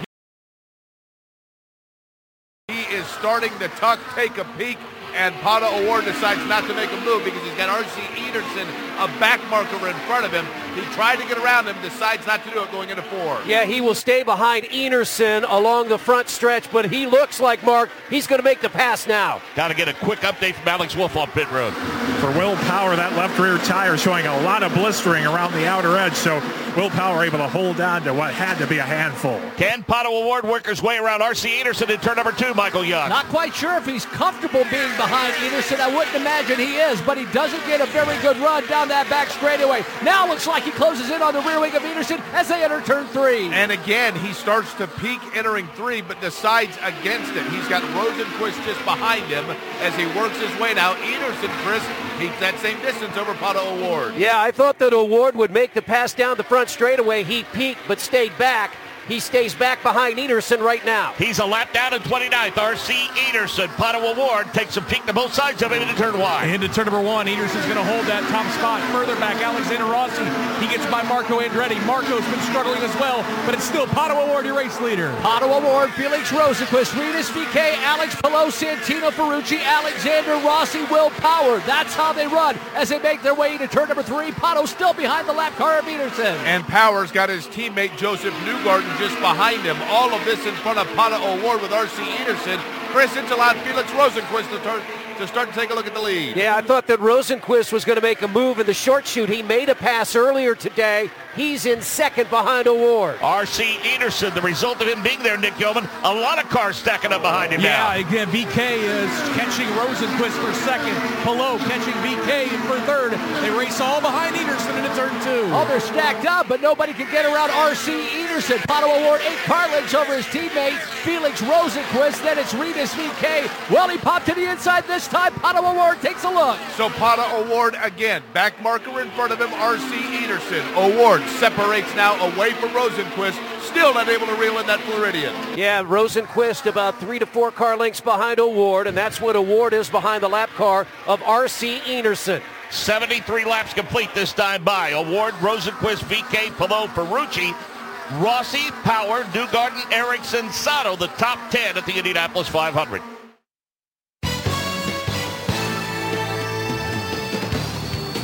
He is starting to tuck, take a peek, and Pato O'Ward decides not to make a move because he's got R C Ederson, a back marker in front of him. He tried to get around him, decides not to do it going into four. Yeah, he will stay behind Ederson along the front stretch, but he looks like, Mark, he's going to make the pass now. Got to get a quick update from Alex Wolf on pit road. For Will Power, that left rear tire showing a lot of blistering around the outer edge, so Will Power able to hold on to what had to be a handful. Can Pato O'Ward work his way around R C Ederson in turn number two, Michael Young? Not quite sure if he's comfortable being behind Ederson. I wouldn't imagine he is, but he doesn't get a very good run down that back straightaway. Now looks like he closes in on the rear wing of Ederson as they enter turn three. And again, he starts to peak entering three, but decides against it. He's got Rosenqvist just behind him as he works his way now. Ederson, Chris, keeps that same distance over Pato O'Ward. Yeah, I thought that O'Ward would make the pass down the front straightaway. He peaked but stayed back. He stays back behind Ederson right now. He's a lap down in twenty-ninth. R C Ederson. Pato O'Ward takes a peek to both sides of him into turn wide. Into turn number one, Ederson's going to hold that top spot. Further back, Alexander Rossi. He gets by Marco Andretti. Marco's been struggling as well, but it's still Pato O'Ward, your race leader. Pato O'Ward, Felix Rosenqvist, Rinus V K, Alex Palou, Santino Ferrucci, Alexander Rossi, Will Power. That's how they run as they make their way into turn number three. Pato still behind the lap car of Ederson. And Power's got his teammate Joseph Newgarden just behind him. All of this in front of Pato O'Ward with R C Ederson. Chris, it's allowed Felix Rosenqvist to, turn, to start to take a look at the lead. Yeah, I thought that Rosenqvist was going to make a move in the short shoot. He made a pass earlier today. He's in second behind O'Ward. R C Ederson, the result of him being there, Nick Yeoman, a lot of cars stacking up behind him yeah, now. Yeah, again, V K is catching Rosenqvist for second. Palou catching V K for third. They race all behind Ederson into turn two. Oh, they're stacked up, but nobody can get around R C Ederson. Pato O'Ward, eight car lengths over his teammate, Felix Rosenqvist. Then it's Rinus V K. Well, he popped to the inside this time. Pato O'Ward takes a look. So Pato O'Ward again, back marker in front of him, R C Ederson. O'Ward separates now away from Rosenqvist, still not able to reel in that Floridian. Yeah, Rosenqvist about three to four car lengths behind O'Ward, and that's what O'Ward is behind the lap car of R C Ederson. seventy-three laps complete this time by O'Ward, Rosenqvist, V K, Palou, Ferrucci, Rossi, Power, Newgarden, Ericsson, Sato, the top ten at the Indianapolis five hundred.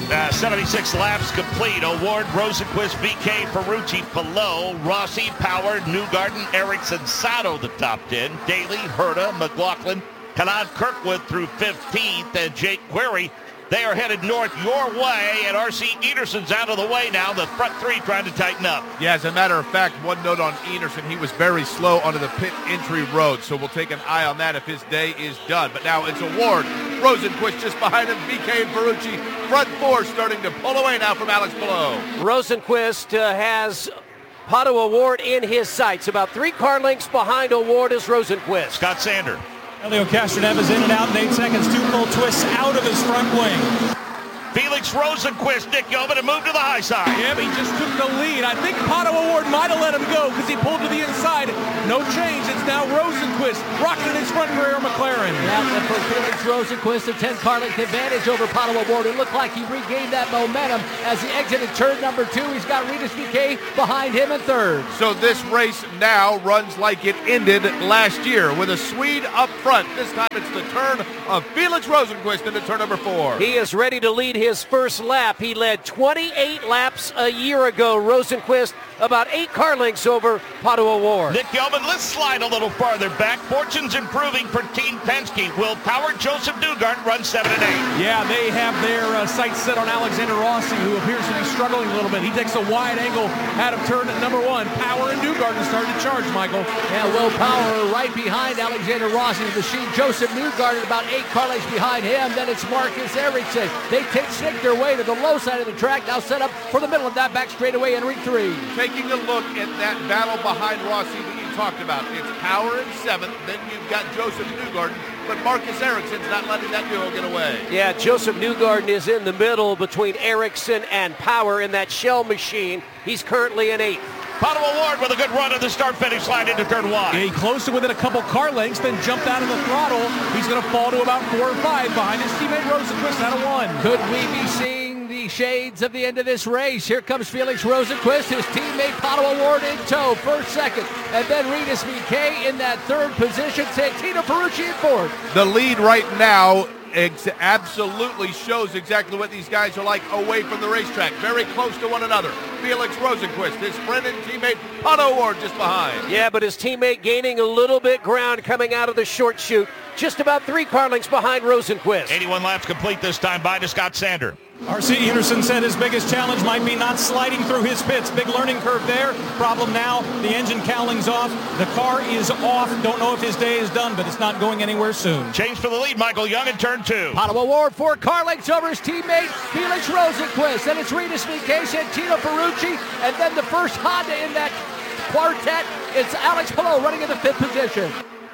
Uh, seventy-six laps complete. Award, Rosenquist, V K, Ferrucci, Palou, Rossi, Power, Newgarden, Ericsson, Sato, the top ten. Daly, Herta, McLaughlin, Kanan, Kirkwood through fifteenth, and Jake Query. They are headed north your way, and R C Ederson's out of the way now. The front three trying to tighten up. Yeah, as a matter of fact, one note on Ederson, he was very slow onto the pit entry road, so we'll take an eye on that if his day is done. But now it's Award, Rosenquist just behind him, V K and Ferrucci. Front four starting to pull away now from Alex Palou. Rosenquist uh, has Pato Award in his sights. About three car lengths behind Award is Rosenquist. Scott Sander. Elio Castroneves in and out in eight seconds. Two full twists out of his front wing. Felix Rosenquist, Nick Yeoman, and moved to the high side. Yeah, but he just took the lead. I think Pato Award might have let him go because he pulled to the inside. No change. It's now Rosenquist rocking his front rear McLaren. Yeah, and for Felix Rosenquist, a ten-car length advantage over Pato Award. It looked like he regained that momentum as he exited turn number two. He's got Rinus V K behind him in third. So this race now runs like it ended last year with a Swede up front. This time it's the turn of Felix Rosenquist into turn number four. He is ready to lead his first lap. He led twenty-eight laps a year ago. Rosenquist about eight car lengths over Pato Award. Nick Yeoman, let's slide a little farther back. Fortune's improving for Team Penske. Will Power, Joseph Newgarden run seven and eight. Yeah, they have their uh, sights set on Alexander Rossi, who appears to be struggling a little bit. He takes a wide angle out of turn number one. Power and Newgarden starting to charge, Michael. Yeah, Will Power right behind Alexander Rossi's machine. Joseph Newgarden about eight car lengths behind him. Then it's Marcus Ericsson. They take stick their way to the low side of the track. Now set up for the middle of that back straightaway in ring three. Taking a look at that battle behind Rossi that you talked about. It's Power in seventh. Then you've got Joseph Newgarden. But Marcus Ericsson's not letting that duo get away. Yeah, Joseph Newgarden is in the middle between Ericsson and Power in that shell machine. He's currently in eighth. Pato Award with a good run of the start-finish line into turn one. Yeah, he closed to within a couple car lengths, then jumped out of the throttle. He's going to fall to about four or five behind his teammate Rosenquist out of one. Could we be seeing the shades of the end of this race? Here comes Felix Rosenquist, his teammate Pato Award in tow, first, second, and then Rinus V K in that third position. Santino Ferrucci in fourth. The lead right now Ex- absolutely shows exactly what these guys are like away from the racetrack. Very close to one another. Felix Rosenquist, his friend and teammate Pato Award just behind. Yeah, but his teammate gaining a little bit ground coming out of the short chute. Just about three car lengths behind Rosenquist. eighty-one laps complete this time by to Scott Sander. R C Ederson said his biggest challenge might be not sliding through his pits. Big learning curve there. Problem now, the engine cowling's off. The car is off. Don't know if his day is done, but it's not going anywhere soon. Change for the lead, Michael Young in turn two. Pato Award, four car lengths over his teammate Felix Rosenquist. Then it's Rinus V K, Santino Ferrucci, and then the first Honda in that quartet. It's Alex Palou running in the fifth position.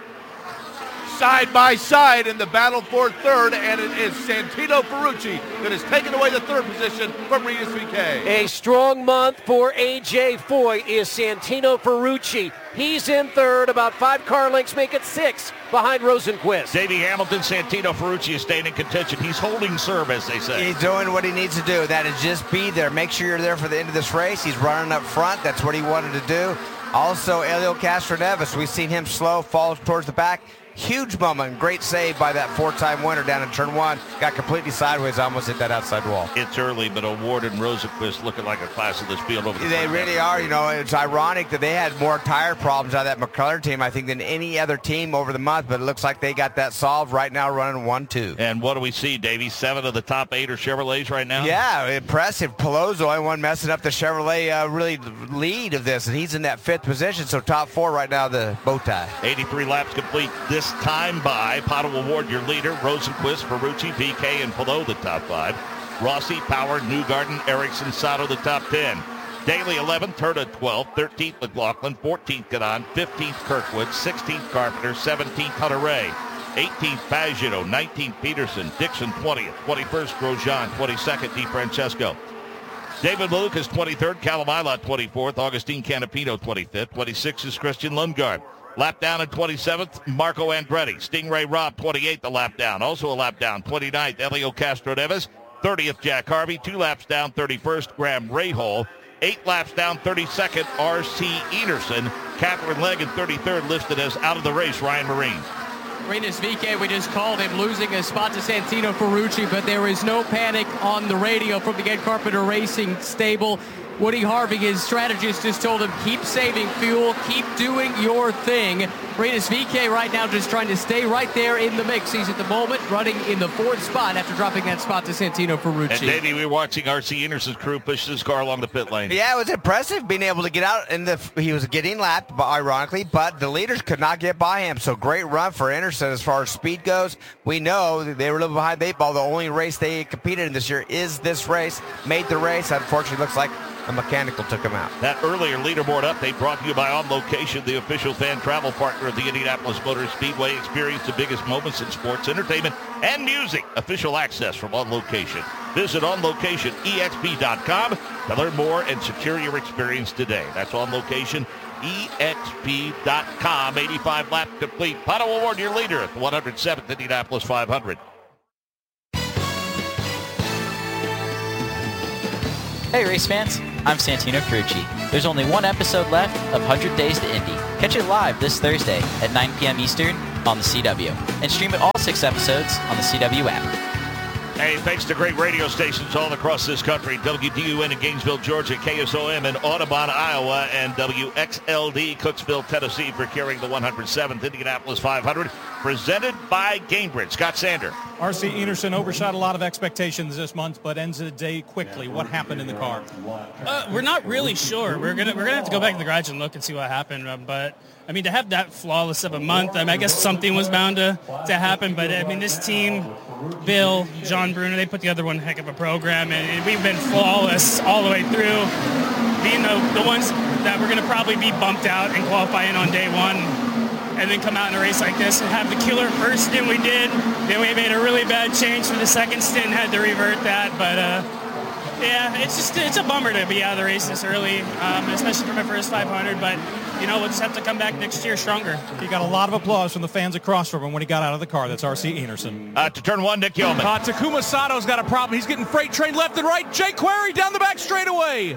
Side by side in the battle for third, and it is Santino Ferrucci that has taken away the third position from Rinus V K. A strong month for A J Foyt is Santino Ferrucci. He's in third, about five car lengths, make it six behind Rosenquist. Davey Hamilton, Santino Ferrucci is staying in contention. He's holding serve, as they say. He's doing what he needs to do. That is just be there. Make sure you're there for the end of this race. He's running up front. That's what he wanted to do. Also, Elio Castroneves, we've seen him slow, fall towards the back. Huge moment. Great save by that four-time winner down in turn one. Got completely sideways, almost hit that outside wall. It's early, but Award and Rosenquist looking like a class of this field over the They really are. You know, it's ironic that they had more tire problems out of that McLaren team, I think, than any other team over the month, but it looks like they got that solved right now, running one two. And what do we see, Davey? Seven of the top eight are Chevrolets right now? Yeah, impressive. Palou's the only one messing up the Chevrolet uh, really lead of this, and he's in that fifth position, so top four right now, the bow tie. eighty-three laps complete this time by Pato Award, your leader. Rosenquist, Ferrucci, V K, and Palou, the top five. Rossi, Power, Newgarden, Ericsson, Sato, the top ten. Daly, eleventh, Herta, twelfth, thirteenth, McLaughlin, fourteenth, Kanan, fifteenth, Kirkwood, sixteenth, Carpenter, seventeenth, Hunter Ray, eighteenth, Pagano, nineteenth, Peterson, Dixon, twentieth, twenty-first, Grosjean, twenty-second, DiFrancesco. David Malukas, twenty-third, Callum Ilott, twenty-fourth, Augustine Canapino, twenty-fifth, twenty-sixth is Christian Lundgaard. Lap down at twenty-seventh, Marco Andretti. Stingray Robb, twenty-eighth, a lap down. Also a lap down, twenty-ninth, Elio Castroneves. thirtieth, Jack Harvey. Two laps down, thirty-first, Graham Rahal. Eight laps down, thirty-second, R C Ederson. Catherine Legg in thirty-third, listed as out of the race, Ryan Marine. Rinus V K, we just called him, losing a spot to Santino Ferrucci, but there is no panic on the radio from the Ed Carpenter Racing stable. Woody Harvey, his strategist, just told him, keep saving fuel, keep doing your thing. Rinus V K right now just trying to stay right there in the mix. He's at the moment running in the fourth spot after dropping that spot to Santino Ferrucci. And Davey, we were watching R C Anderson's crew push his car along the pit lane. Yeah, it was impressive being able to get out. In the He was getting lapped, ironically, but the leaders could not get by him. So great run for Anderson as far as speed goes. We know that they were a little behind the eight ball. The only race they competed in this year is this race. Made the race. Unfortunately, looks like a mechanical took him out. That earlier leaderboard update brought to you by On Location, the official fan travel partner of the Indianapolis Motor Speedway. Experience the biggest moments in sports, entertainment, and music. Official access from On Location. Visit on location E X P dot com to learn more and secure your experience today. That's On Location E X P dot com. eighty-five lap complete. Pato O'Ward, your leader at the one hundred seventh Indianapolis five hundred. Hey race fans, I'm Santino Ferrucci. There's only one episode left of one hundred Days to Indy. Catch it live this Thursday at nine p.m. Eastern on the C W. And stream it all six episodes on the C W app. Hey, thanks to great radio stations all across this country. W D U N in Gainesville, Georgia, K S O M in Audubon, Iowa, and W X L D Cooksville, Tennessee for carrying the one hundred seventh Indianapolis five hundred. Presented by Gainbridge. Scott Sander. R C Enerson overshot a lot of expectations this month, but ends the day quickly. What happened in the car? Uh, we're not really sure. We're gonna we're gonna have to go back to the garage and look and see what happened. Um, but I mean, to have that flawless of a month, I, mean, I guess something was bound to, to happen. But I mean, this team, Bill, John Bruno, they put together one heck of a program, and, and we've been flawless all the way through. Being the, the ones that we're gonna probably be bumped out and qualifying on day one, and then come out in a race like this and have the killer first stint we did. Then we made a really bad change for the second stint and had to revert that. But uh, yeah, it's just it's a bummer to be out of the race this early, um, especially for my first five hundred. But you know, we'll just have to come back next year stronger. He got a lot of applause from the fans across from him when he got out of the car. That's R C Enerson. Uh, to turn one, Nick Yeoman. Uh, Takuma Sato's got a problem. He's getting freight trained left and right. Jay Query down the back straightaway.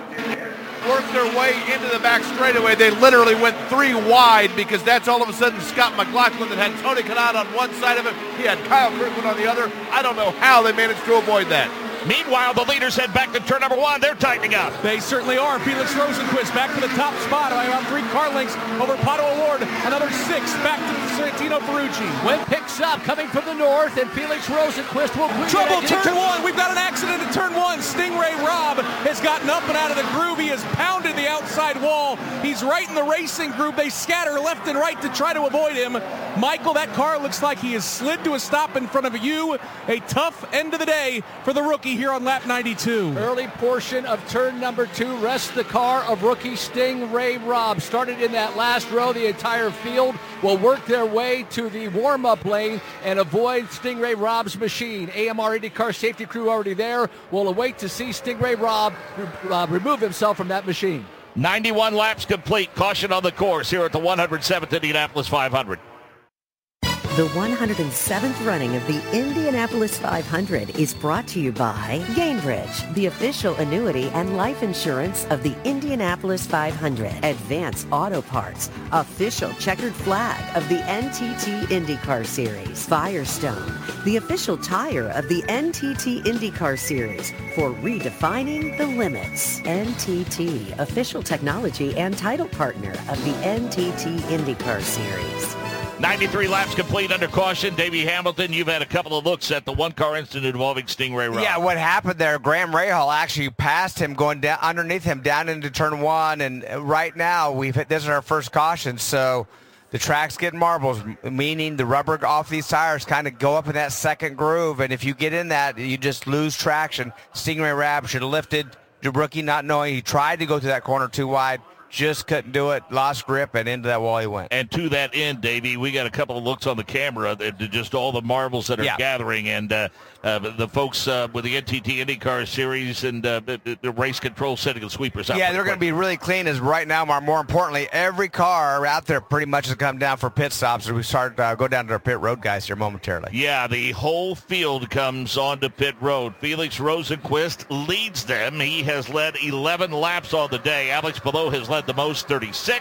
Worked their way into the back straightaway. They literally went three wide because that's all of a sudden Scott McLaughlin that had Tony Kanaan on one side of him. He had Kyle Kirkwood on the other. I don't know how they managed to avoid that. Meanwhile, the leaders head back to turn number one. They're tightening up. They certainly are. Felix Rosenquist back to the top spot by around three car lengths over Pato O'Ward. Another six back to Santino Ferrucci. Wind picks up coming from the north, and Felix Rosenquist will quickly Trouble get turn into- one. We've got an accident at turn one. Stingray Robb has gotten up and out of the groove. He has pounded the outside wall. He's right in the racing group. They scatter left and right to try to avoid him. Michael, that car looks like he has slid to a stop in front of you. A tough end of the day for the rookie here on lap ninety-two. Early portion of turn number two rests the car of rookie Stingray Robb. Started in that last row. The entire field will work their way to the warm-up lane and avoid Stingray Robb's machine. A M R IndyCar safety crew already there. We'll await to see Stingray Robb uh, remove himself from that machine. ninety-one laps complete. Caution on the course here at the one hundred seventh Indianapolis five hundred. The one hundred seventh running of the Indianapolis five hundred is brought to you by Gainbridge, the official annuity and life insurance of the Indianapolis five hundred. Advance Auto Parts, official checkered flag of the N T T IndyCar Series. Firestone, the official tire of the N T T IndyCar Series for redefining the limits. N T T, official technology and title partner of the N T T IndyCar Series. ninety-three laps complete under caution. Davey Hamilton, you've had a couple of looks at the one-car incident involving Stingray Robb. Yeah, what happened there, Graham Rahal actually passed him going down underneath him down into turn one, and right now we've hit, this is our first caution, so the track's getting marbles, meaning the rubber off these tires kind of go up in that second groove, and if you get in that, you just lose traction. Stingray Robb should have lifted, the rookie not knowing, he tried to go to that corner too wide, just couldn't do it, lost grip, and into that wall he went. And to that end, Davey, we got a couple of looks on the camera at just all the marbles that are yeah. gathering, and uh, uh, the folks uh, with the N T T IndyCar Series and uh, the, the race control setting the sweepers up. Yeah, they're going to be really clean as right now, more, more importantly, every car out there pretty much has come down for pit stops, as we start uh, go down to our pit road guys here momentarily. Yeah, the whole field comes onto pit road. Felix Rosenquist leads them. He has led eleven laps on the day. Alex Palou has led the most, thirty-six.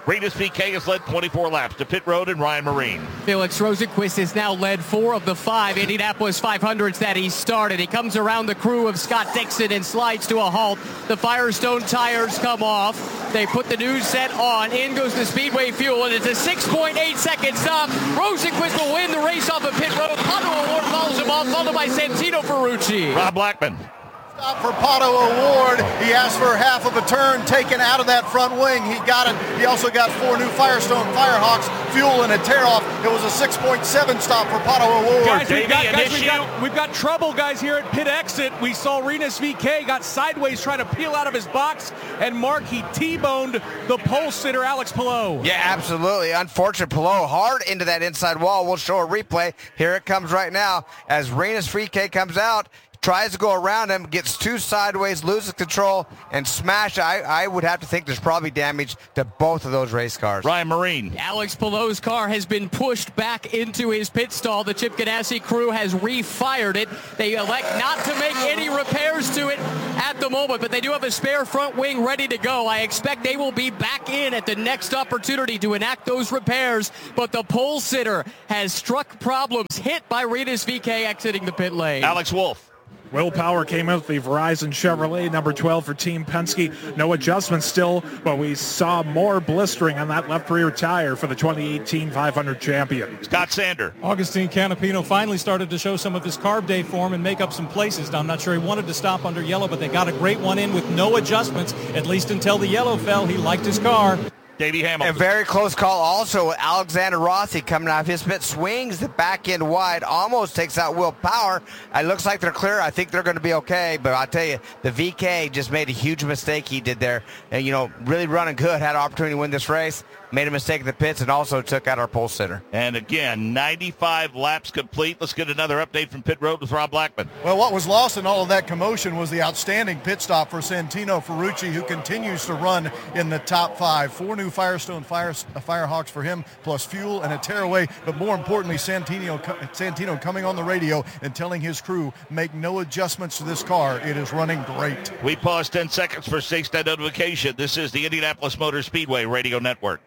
Rinus V K has led twenty-four laps to pit road, and Ryan Marine. Felix Rosenqvist has now led four of the five Indianapolis five hundreds that he started. He comes around the crew of Scott Dixon and slides to a halt. The Firestone tires come off. They put the new set on. In goes the Speedway fuel, and it's a six point eight second stop. Rosenqvist will win the race off of pit road. Pato O'Ward follows him off, followed by Santino Ferrucci. Rob Blackman. Stop for Pato O'Ward. He asked for half of a turn taken out of that front wing. He got it. He also got four new Firestone Firehawks fuel and a tear-off. It was a six point seven stop for Pato O'Ward. Guys, we've got, guys we've, got, we've got trouble, guys, here at pit exit. We saw Rinus V K got sideways trying to peel out of his box, and Mark, he T-boned the pole sitter, Alex Palou. Yeah, absolutely. Unfortunate. Palou hard into that inside wall. We'll show a replay. Here it comes right now as Rinus V K comes out. Tries to go around him, gets two sideways, loses control, and smash. I, I would have to think there's probably damage to both of those race cars. Ryan Marine. Alex Palou's car has been pushed back into his pit stall. The Chip Ganassi crew has refired it. They elect not to make any repairs to it at the moment, but they do have a spare front wing ready to go. I expect they will be back in at the next opportunity to enact those repairs, but the pole sitter has struck problems, hit by Rinus V K exiting the pit lane. Alex Wolf. Will Power came out with the Verizon Chevrolet, number twelve for Team Penske. No adjustments still, but we saw more blistering on that left rear tire for the twenty eighteen five hundred champion. Scott Sander. Augustine Canapino finally started to show some of his carb day form and make up some places. Now, I'm not sure he wanted to stop under yellow, but they got a great one in with no adjustments, at least until the yellow fell. He liked his car. Davey Hamilton. A very close call also with Alexander Rossi coming out of his pit, swings the back end wide, almost takes out Will Power. It looks like they're clear. I think they're going to be okay, but I'll tell you, the V K just made a huge mistake he did there. And, you know, really running good, had an opportunity to win this race, made a mistake in the pits, and also took out our pole sitter. And again, ninety-five laps complete. Let's get another update from pit road with Rob Blackman. Well, what was lost in all of that commotion was the outstanding pit stop for Santino Ferrucci, who continues to run in the top five. Four new Firestone Fire, uh, Firehawks for him, plus fuel and a tearaway. But more importantly, Santino, Santino coming on the radio and telling his crew, make no adjustments to this car. It is running great. We pause ten seconds for SafeStat notification. This is the Indianapolis Motor Speedway Radio Network.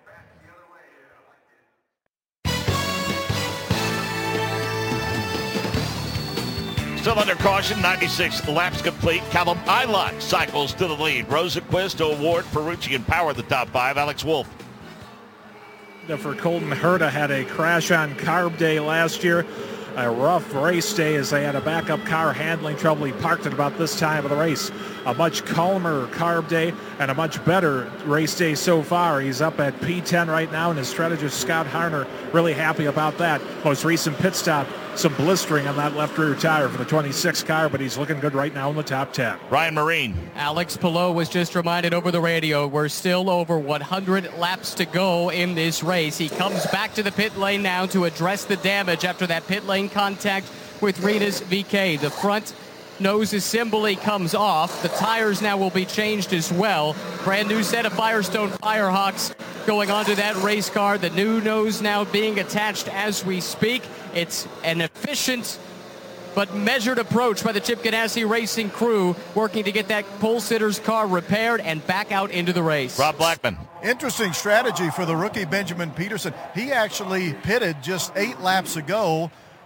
Still under caution, ninety-six laps complete. Callum Ilott cycles to the lead. Rosenqvist, O'Ward, Ferrucci, and Power the top five. Alex Wolf. For Colton Herta had a crash on carb day last year. A rough race day as they had a backup car handling trouble. He parked at about this time of the race. A much calmer carb day and a much better race day so far. He's up at P ten right now, and his strategist Scott Harner really happy about that. Most recent pit stop, some blistering on that left rear tire for the twenty-six car, but he's looking good right now in the top ten. Ryan Marine. Alex Palou was just reminded over the radio, we're still over one hundred laps to go in this race. He comes back to the pit lane now to address the damage after that pit lane contact with Rinus V K. The front nose assembly comes off. The tires now will be changed as well. Brand new set of Firestone Firehawks going onto that race car. The new nose now being attached as we speak. It's an efficient but measured approach by the Chip Ganassi Racing crew, working to get that pole sitter's car repaired and back out into the race. Rob Blackman. Interesting strategy for the rookie Benjamin Peterson. He actually pitted just eight laps ago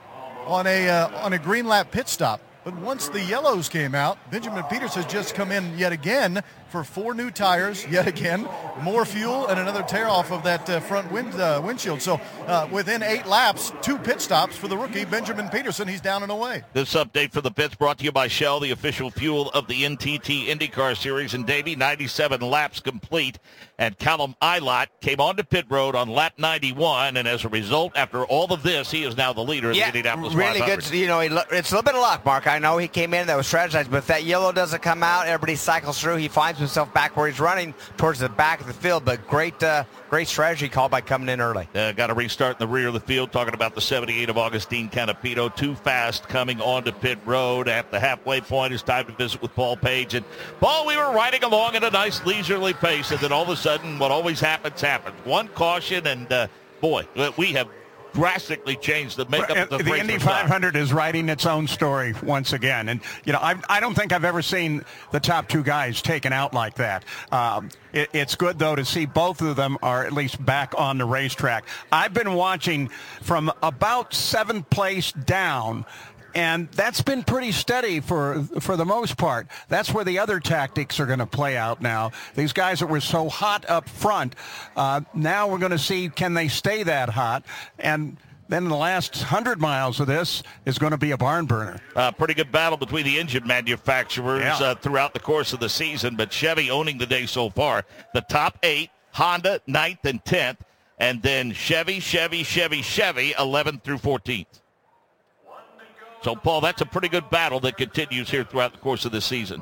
on a uh, on a green lap pit stop. But once the yellows came out, Benjamin Peters has just come in yet again for four new tires, yet again, more fuel, and another tear off of that uh, front wind, uh, windshield. So uh, within eight laps, two pit stops for the rookie Benjamin Peterson. He's down and away. This update for the pits brought to you by Shell, the official fuel of the N T T IndyCar Series. And Davey, ninety-seven laps complete. And Callum Ilott came onto pit road on lap ninety-one. And as a result, after all of this, he is now the leader of yeah, the Indianapolis really five hundred. Good. You know, it's a little bit of luck, Mark. I know he came in, that was strategized, but if that yellow doesn't come out, everybody cycles through. He finds himself back where he's running towards the back of the field. But great, uh, great strategy call by coming in early. Uh, got to restart in the rear of the field. Talking about the seventy-eight of Augustine Canapino. Too fast coming onto pit road. At the halfway point, it's time to visit with Paul Page. And Paul, we were riding along at a nice leisurely pace, and then all of a sudden, what always happens happens. One caution, and uh, boy, we have drastically changed the makeup of the, the race Indy for stock. five hundred is writing its own story once again. And, you know, I, I don't think I've ever seen the top two guys taken out like that. Um, it, it's good, though, to see both of them are at least back on the racetrack. I've been watching from about seventh place down, and that's been pretty steady for for the most part. That's where the other tactics are going to play out now. These guys that were so hot up front, uh, now we're going to see, can they stay that hot? And then the last hundred miles of this is going to be a barn burner. Uh, pretty good battle between the engine manufacturers Yeah. uh, throughout the course of the season, but Chevy owning the day so far. The top eight, Honda ninth and tenth, and then Chevy, Chevy, Chevy, Chevy, eleventh through fourteenth. So, Paul, that's a pretty good battle that continues here throughout the course of the season.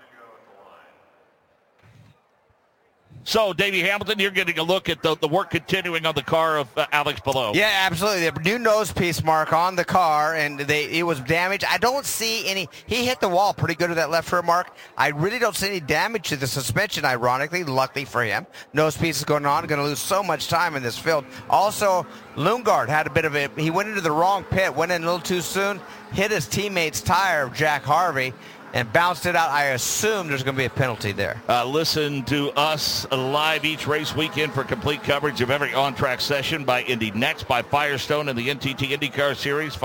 So, Davey Hamilton, you're getting a look at the, the work continuing on the car of uh, Alex Palou. Yeah, absolutely. The new nose piece mark on the car, and they it was damaged. I don't see any. He hit the wall pretty good with that left rear mark. I really don't see any damage to the suspension, ironically, luckily for him. Nose piece is going on, going to lose so much time in this field. Also, Lundgaard had a bit of a, he went into the wrong pit, went in a little too soon, hit his teammate's tire, Jack Harvey, and bounced it out. I assume there's going to be a penalty there. Uh, listen to us live each race weekend for complete coverage of every on-track session by Indy Next, by Firestone, and the N T T IndyCar Series.